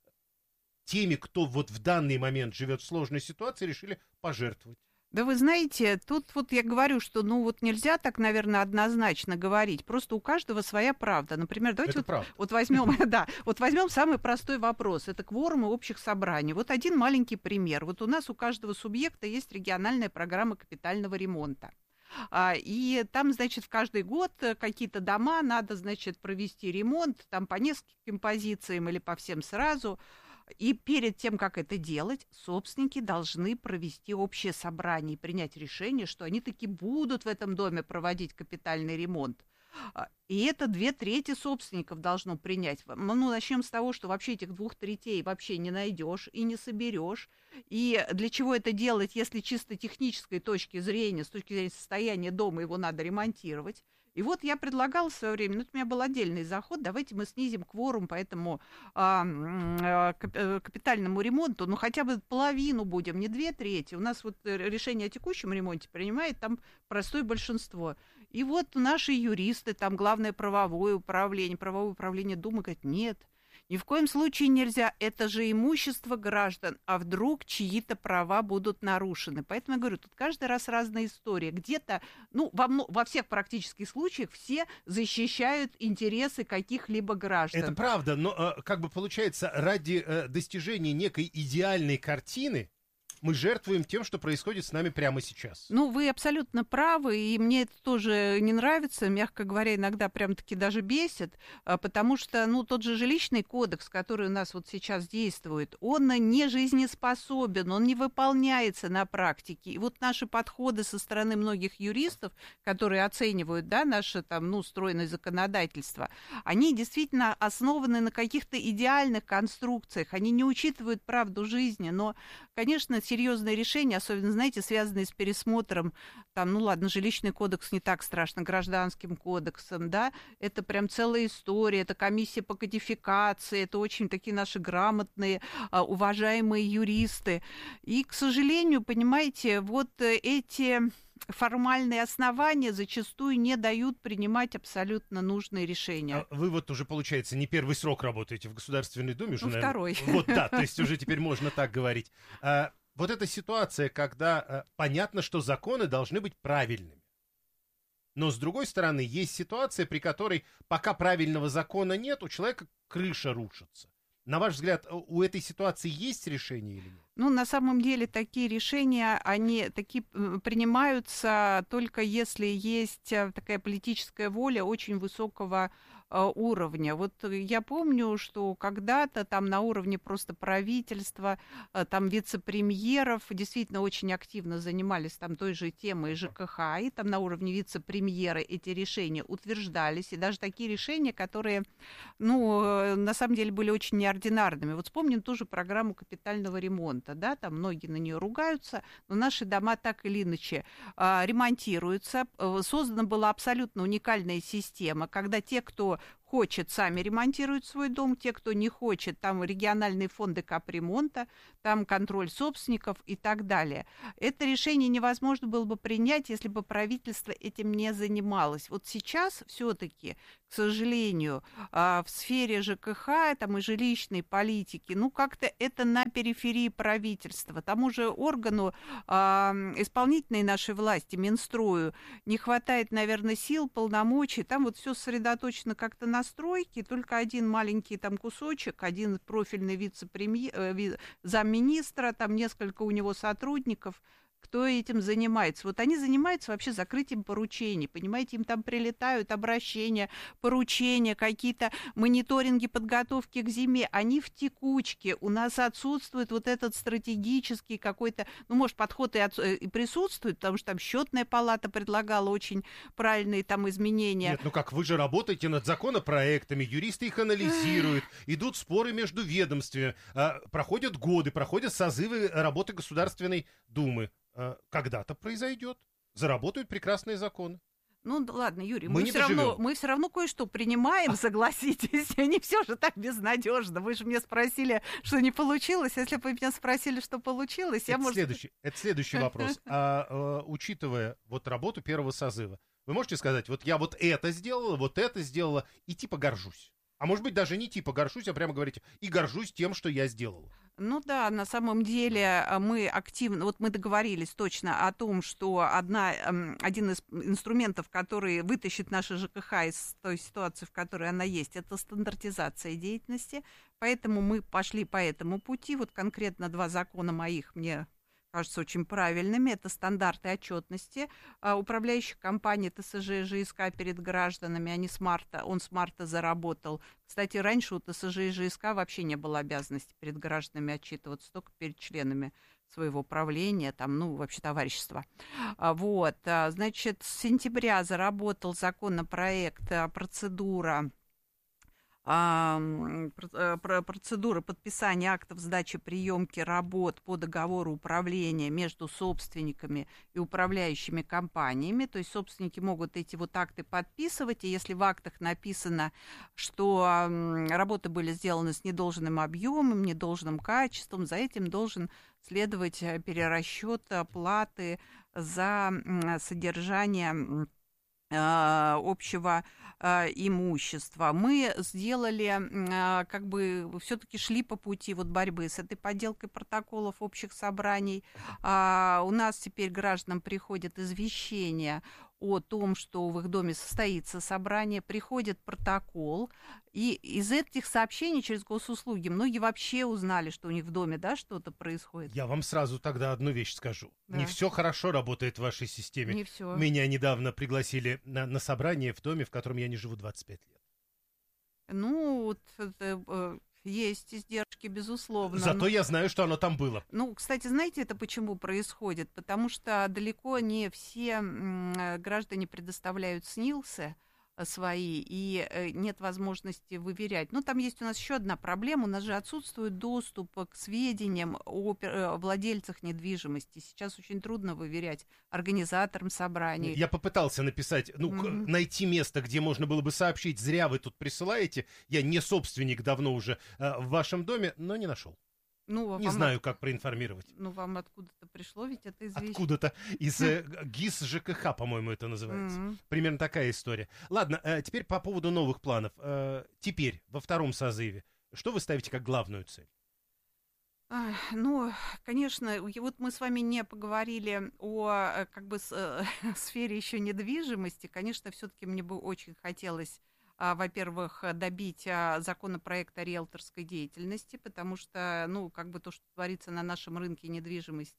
теми, кто вот в данный момент живет в сложной ситуации, решили пожертвовать. Да вы знаете, тут вот я говорю, что ну вот нельзя так, наверное, однозначно говорить. Просто у каждого своя правда. Например, давайте вот, вот возьмем, да, вот возьмем самый простой вопрос. Это кворумы общих собраний. Вот один маленький пример. Вот у нас у каждого субъекта есть региональная программа капитального ремонта. И там, значит, в каждый год какие-то дома надо, значит, провести ремонт, там по нескольким позициям или по всем сразу. И перед тем, как это делать, собственники должны провести общее собрание и принять решение, что они таки будут в этом доме проводить капитальный ремонт. И это две трети собственников должно принять. Ну, начнем с того, что вообще этих двух третей вообще не найдешь и не соберешь. И для чего это делать, если чисто технической точки зрения, с точки зрения состояния дома, его надо ремонтировать? И вот я предлагала в свое время, ну, это у меня был отдельный заход, давайте мы снизим кворум по этому а, капитальному ремонту, ну, хотя бы половину будем, не две трети. У нас вот решение о текущем ремонте принимает там простое большинство. И вот наши юристы, там главное правовое управление, правовое управление Думы говорят, нет, ни в коем случае нельзя, это же имущество граждан, а вдруг чьи-то права будут нарушены. Поэтому я говорю, тут каждый раз разная история. Где-то, ну, во, во всех практических случаях все защищают интересы каких-либо граждан. Это правда, но как бы получается, ради достижения некой идеальной картины, мы жертвуем тем, что происходит с нами прямо сейчас. Ну, вы абсолютно правы, и мне это тоже не нравится, мягко говоря, иногда прям-таки даже бесит, потому что, ну, тот же жилищный кодекс, который у нас вот сейчас действует, он не жизнеспособен, он не выполняется на практике. И вот наши подходы со стороны многих юристов, которые оценивают, да, наше там, ну, стройное законодательство, они действительно основаны на каких-то идеальных конструкциях, они не учитывают правду жизни, но, конечно, серьезные решения, особенно, знаете, связанные с пересмотром, там, ну ладно, жилищный кодекс не так страшно, гражданским кодексом, да, это прям целая история, это комиссия по кодификации, это очень такие наши грамотные, уважаемые юристы. И, к сожалению, понимаете, вот эти формальные основания зачастую не дают принимать абсолютно нужные решения. А вы вот уже, получается, не первый срок работаете в Государственной Думе. Ну, уже, второй. Наверное. Вот, да, то есть уже теперь можно так говорить. А, вот эта ситуация, когда а, понятно, что законы должны быть правильными. Но, с другой стороны, есть ситуация, при которой пока правильного закона нет, у человека крыша рушится. На ваш взгляд, у этой ситуации есть решение или нет? Ну, на самом деле, такие решения, они такие принимаются только если есть такая политическая воля очень высокого уровня. Вот я помню, что когда-то там на уровне просто правительства, там вице-премьеров действительно очень активно занимались там той же темой ЖКХ, и там на уровне вице-премьера эти решения утверждались, и даже такие решения, которые, ну, на самом деле были очень неординарными. Вот вспомним ту же программу капитального ремонта, да, там многие на нее ругаются, но наши дома так или иначе ремонтируются. Создана была абсолютно уникальная система, когда те, кто хочет, сами ремонтируют свой дом, те, кто не хочет, там региональные фонды капремонта, там контроль собственников и так далее. Это решение невозможно было бы принять, если бы правительство этим не занималось. Вот сейчас все-таки, к сожалению, в сфере ЖКХ там, и жилищной политики, ну, как-то это на периферии правительства. Тому же органу исполнительной нашей власти, Минстрою, не хватает, наверное, сил, полномочий, там вот все сосредоточено как-то на настройки, только один маленький там кусочек, один профильный вице-премьер, замминистра, там несколько у него сотрудников, кто этим занимается. Вот они занимаются вообще закрытием поручений, понимаете, им там прилетают обращения, поручения, какие-то мониторинги подготовки к зиме, они в текучке, у нас отсутствует вот этот стратегический какой-то, ну, может, подход и, от, и присутствует, потому что там счетная палата предлагала очень правильные там изменения. Нет, ну как, вы же работаете над законопроектами, юристы их анализируют, идут споры между ведомствами, проходят годы, проходят созывы работы Государственной Думы. Когда-то произойдет. Заработают прекрасные законы. Ну ладно, Юрий, мы, мы, все равно, мы все равно кое-что принимаем, согласитесь, не все же так безнадежно. Вы же меня спросили, что не получилось. Если бы меня спросили, что получилось, это я, может... Следующий, это следующий вопрос. А, а, учитывая вот работу первого созыва, вы можете сказать, вот я вот это сделала, вот это сделала, и типа горжусь? А может быть, даже не типа горжусь, а прямо говорите, и горжусь тем, что я сделала. Ну да, на самом деле мы активно, вот мы договорились точно о том, что одна, один из инструментов, который вытащит наша ЖКХ из той ситуации, в которой она есть, это стандартизация деятельности. Поэтому мы пошли по этому пути. Вот конкретно два закона моих мне кажется очень правильными. Это стандарты отчетности управляющих компаний ТСЖ и ЖСК перед гражданами. Они с марта, он с марта заработал. Кстати, раньше у ТСЖ и ЖСК вообще не было обязанности перед гражданами отчитываться, только перед членами своего правления, там, ну, вообще товарищества. Вот, значит, с сентября заработал законопроект, процедура процедура подписания актов сдачи приемки работ по договору управления между собственниками и управляющими компаниями. То есть собственники могут эти вот акты подписывать, и если в актах написано, что работы были сделаны с недолжным объемом, недолжным качеством, за этим должен следовать перерасчет платы за содержание общего э, имущества. Мы сделали, э, как бы, все-таки шли по пути вот борьбы с этой подделкой протоколов общих собраний. А у нас теперь гражданам приходит извещение о том, что в их доме состоится собрание, приходит протокол, и из этих сообщений через госуслуги многие вообще узнали, что у них в доме, да, что-то происходит. Я вам сразу тогда одну вещь скажу. Да. Не все хорошо работает в вашей системе. Не все. Меня недавно пригласили на, на собрание в доме, в котором я не живу двадцать пять лет. Ну, вот это... Есть издержки, безусловно. Зато но... я знаю, что оно там было. Ну, кстати, знаете, это почему происходит? Потому что далеко не все граждане предоставляют СНИЛСы свои, и нет возможности выверять. Ну, там есть у нас еще одна проблема. У нас же отсутствует доступ к сведениям о владельцах недвижимости. Сейчас очень трудно выверять организаторам собраний. Я попытался написать, ну, Mm-hmm. найти место, где можно было бы сообщить, зря вы тут присылаете. Я не собственник давно уже э, в вашем доме, но не нашел. Ну, не вам знаю, от... как проинформировать. Ну, вам откуда-то пришло, ведь это известие. Откуда-то из э, ГИС ЖКХ, по-моему, это называется. Mm-hmm. Примерно такая история. Ладно, э, теперь по поводу новых планов. Э, теперь, во втором созыве, что вы ставите как главную цель? А, ну, конечно, вот мы с вами не поговорили о, как бы, с, э, сфере еще недвижимости. Конечно, все-таки мне бы очень хотелось... во-первых, добить законопроект о риэлторской деятельности, потому что, ну, как бы то, что творится на нашем рынке недвижимости,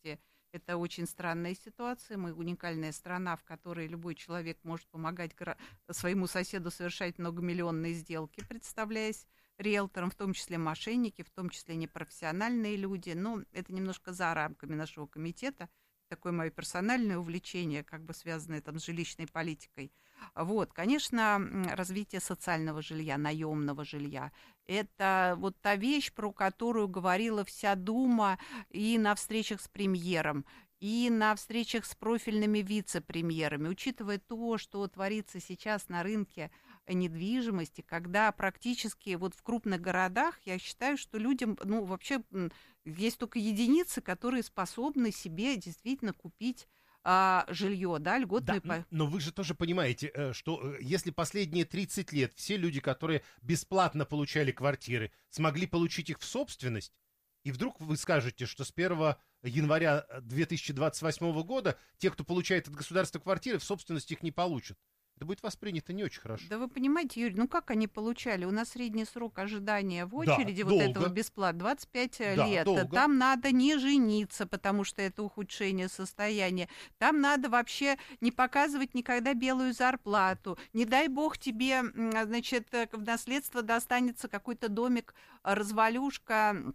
Это очень странная ситуация. Мы уникальная страна, в которой любой человек может помогать своему соседу совершать многомиллионные сделки, представляясь риэлтором, в том числе мошенники, в том числе непрофессиональные люди. Но это немножко за рамками нашего комитета. Такое мое персональное увлечение, как бы связанное там с жилищной политикой. Вот, конечно, развитие социального жилья, наемного жилья. Это вот та вещь, про которую говорила вся Дума и на встречах с премьером, и на встречах с профильными вице-премьерами, учитывая то, что творится сейчас на рынке недвижимости, когда практически вот в крупных городах, я считаю, что людям, ну, вообще есть только единицы, которые способны себе действительно купить а, жилье, да, льготное. Да, но вы же тоже понимаете, что если последние тридцать лет все люди, которые бесплатно получали квартиры, смогли получить их в собственность, и вдруг вы скажете, что с первого января две тысячи двадцать восьмого года те, кто получает от государства квартиры, в собственность их не получат. Это будет воспринято не очень хорошо. Да вы понимаете, Юрий, ну как они получали? У нас средний срок ожидания в очереди да, вот долго. этого бесплатно двадцать пять да, лет. Долго. Там надо не жениться, потому что это ухудшение состояния. Там надо вообще не показывать никогда белую зарплату. Не дай бог тебе, значит, в наследство достанется какой-то домик, развалюшка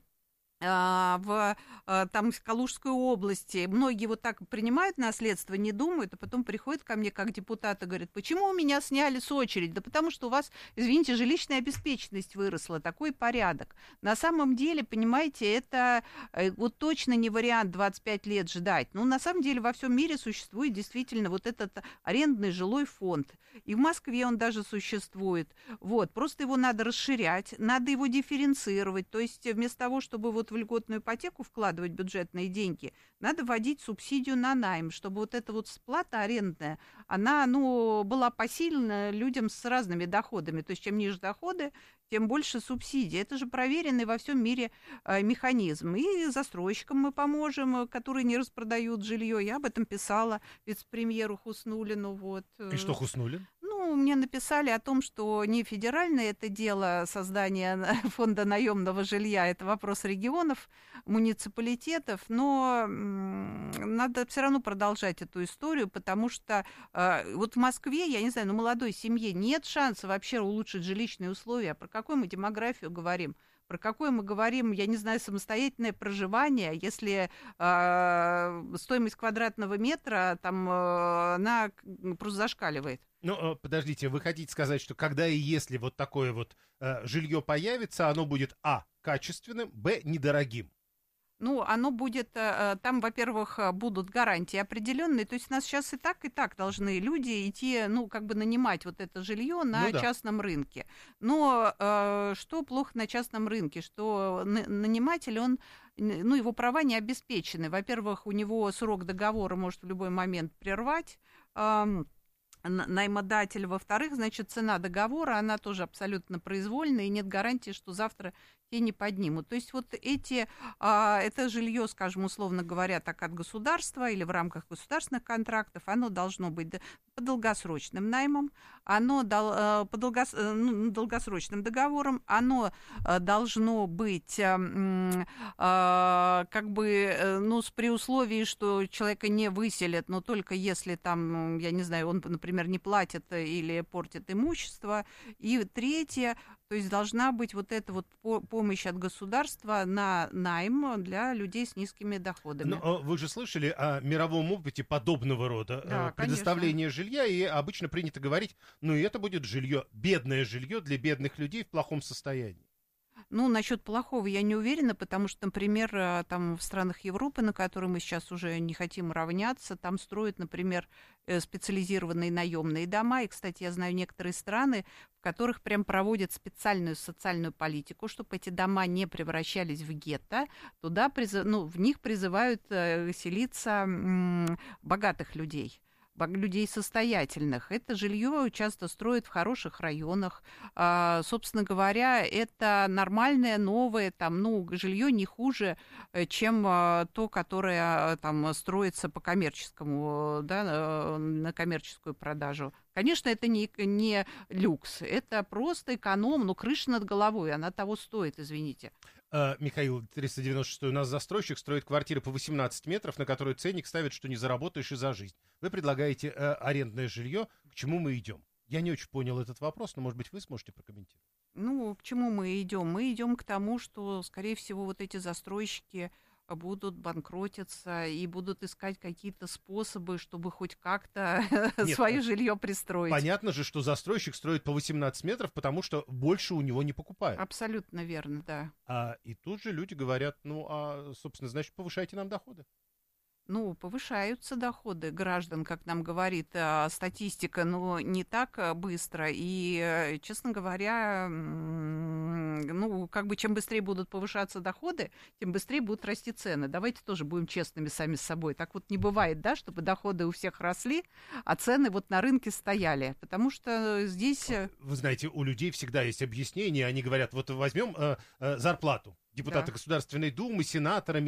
в там, в Калужской области. Многие вот так принимают наследство, не думают, а потом приходят ко мне как депутаты, говорят, почему у меня сняли с очереди? Да потому что у вас, извините, жилищная обеспеченность выросла, такой порядок. На самом деле, понимаете, это вот точно не вариант двадцать пять лет ждать. Ну, на самом деле, во всем мире существует действительно вот этот арендный жилой фонд. И в Москве он даже существует. Вот, просто его надо расширять, надо его дифференцировать. То есть вместо того, чтобы вот в льготную ипотеку вкладывать бюджетные деньги, надо вводить субсидию на найм, чтобы вот эта вот сплата арендная, она, ну, была посильна людям с разными доходами. То есть чем ниже доходы, тем больше субсидий. Это же проверенный во всем мире э, механизм. И застройщикам мы поможем, которые не распродают жилье. Я об этом писала вице-премьеру Хуснуллину. Вот. И что Хуснуллин? Ну, мне написали о том, что не федеральное это дело создания фонда наемного жилья, это вопрос регионов, муниципалитетов, но надо все равно продолжать эту историю, потому что э, вот в Москве, я не знаю, ну, молодой семье нет шанса вообще улучшить жилищные условия. Про какую мы демографию говорим? Про какое мы говорим, я не знаю, самостоятельное проживание, если э, стоимость квадратного метра там э, она просто зашкаливает. Ну, подождите, вы хотите сказать, что когда и если вот такое вот э, жилье появится, оно будет, а, качественным, б, недорогим? Ну, оно будет, там, во-первых, будут гарантии определенные, то есть у нас сейчас и так, и так должны люди идти, ну, как бы нанимать вот это жилье на ну, да. частном рынке. Но э, что плохо на частном рынке, что наниматель, он, ну, его права не обеспечены. Во-первых, у него срок договора может в любой момент прервать, э, наймодатель, во-вторых, значит, цена договора, она тоже абсолютно произвольная, и нет гарантии, что завтра те не поднимут. То есть вот эти, а, это жилье, скажем, условно говоря, так от государства или в рамках государственных контрактов, оно должно быть по долгосрочным наймам, оно дол, по долгос, ну, долгосрочным договорам, оно должно быть а, как бы, ну, при условии, что человека не выселят, но только если там, я не знаю, он, например, не платит или портит имущество. И третье, то есть должна быть вот эта вот помощь от государства на найм для людей с низкими доходами. Но вы же слышали о мировом опыте подобного рода да, предоставления конечно. жилья, и обычно принято говорить, ну и это будет жилье, бедное жилье для бедных людей в плохом состоянии. Ну, насчет плохого я не уверена, потому что, например, там в странах Европы, на которые мы сейчас уже не хотим равняться, там строят, например, специализированные наемные дома. И, кстати, я знаю некоторые страны, в которых прям проводят специальную социальную политику, чтобы эти дома не превращались в гетто. Туда, призыв... ну, в них призывают селиться богатых людей. людей состоятельных. Это жилье часто строят в хороших районах. А, собственно говоря, это нормальное, новое, там, ну, жилье не хуже, чем а, то, которое там строится по коммерческому, да, на коммерческую продажу. Конечно, это не, не люкс, это просто эконом, но крыша над головой, она того стоит, извините. А, Михаил, триста девяносто шесть, у нас застройщик строит квартиры по восемнадцать метров, на которые ценник ставит, что не заработаешь и за жизнь. Вы предлагаете э, арендное жилье, к чему мы идем? Я не очень понял этот вопрос, но, может быть, вы сможете прокомментировать. Ну, к чему мы идем? Мы идем к тому, что, скорее всего, вот эти застройщики будут банкротиться и будут искать какие-то способы, чтобы хоть как-то свое жилье пристроить. Понятно же, что застройщик строит по восемнадцать метров, потому что больше у него не покупают. Абсолютно верно, да. А, и тут же люди говорят, ну, а, собственно, значит, повышайте нам доходы. Ну, повышаются доходы граждан, как нам говорит а, статистика, но не так быстро. И, честно говоря, ну, как бы чем быстрее будут повышаться доходы, тем быстрее будут расти цены. Давайте тоже будем честными сами с собой. Так вот не бывает, да, чтобы доходы у всех росли, а цены вот на рынке стояли. Потому что здесь... Вы знаете, у людей всегда есть объяснение. Они говорят, вот возьмем э, э, зарплату депутата да. Государственной Думы, сенатора,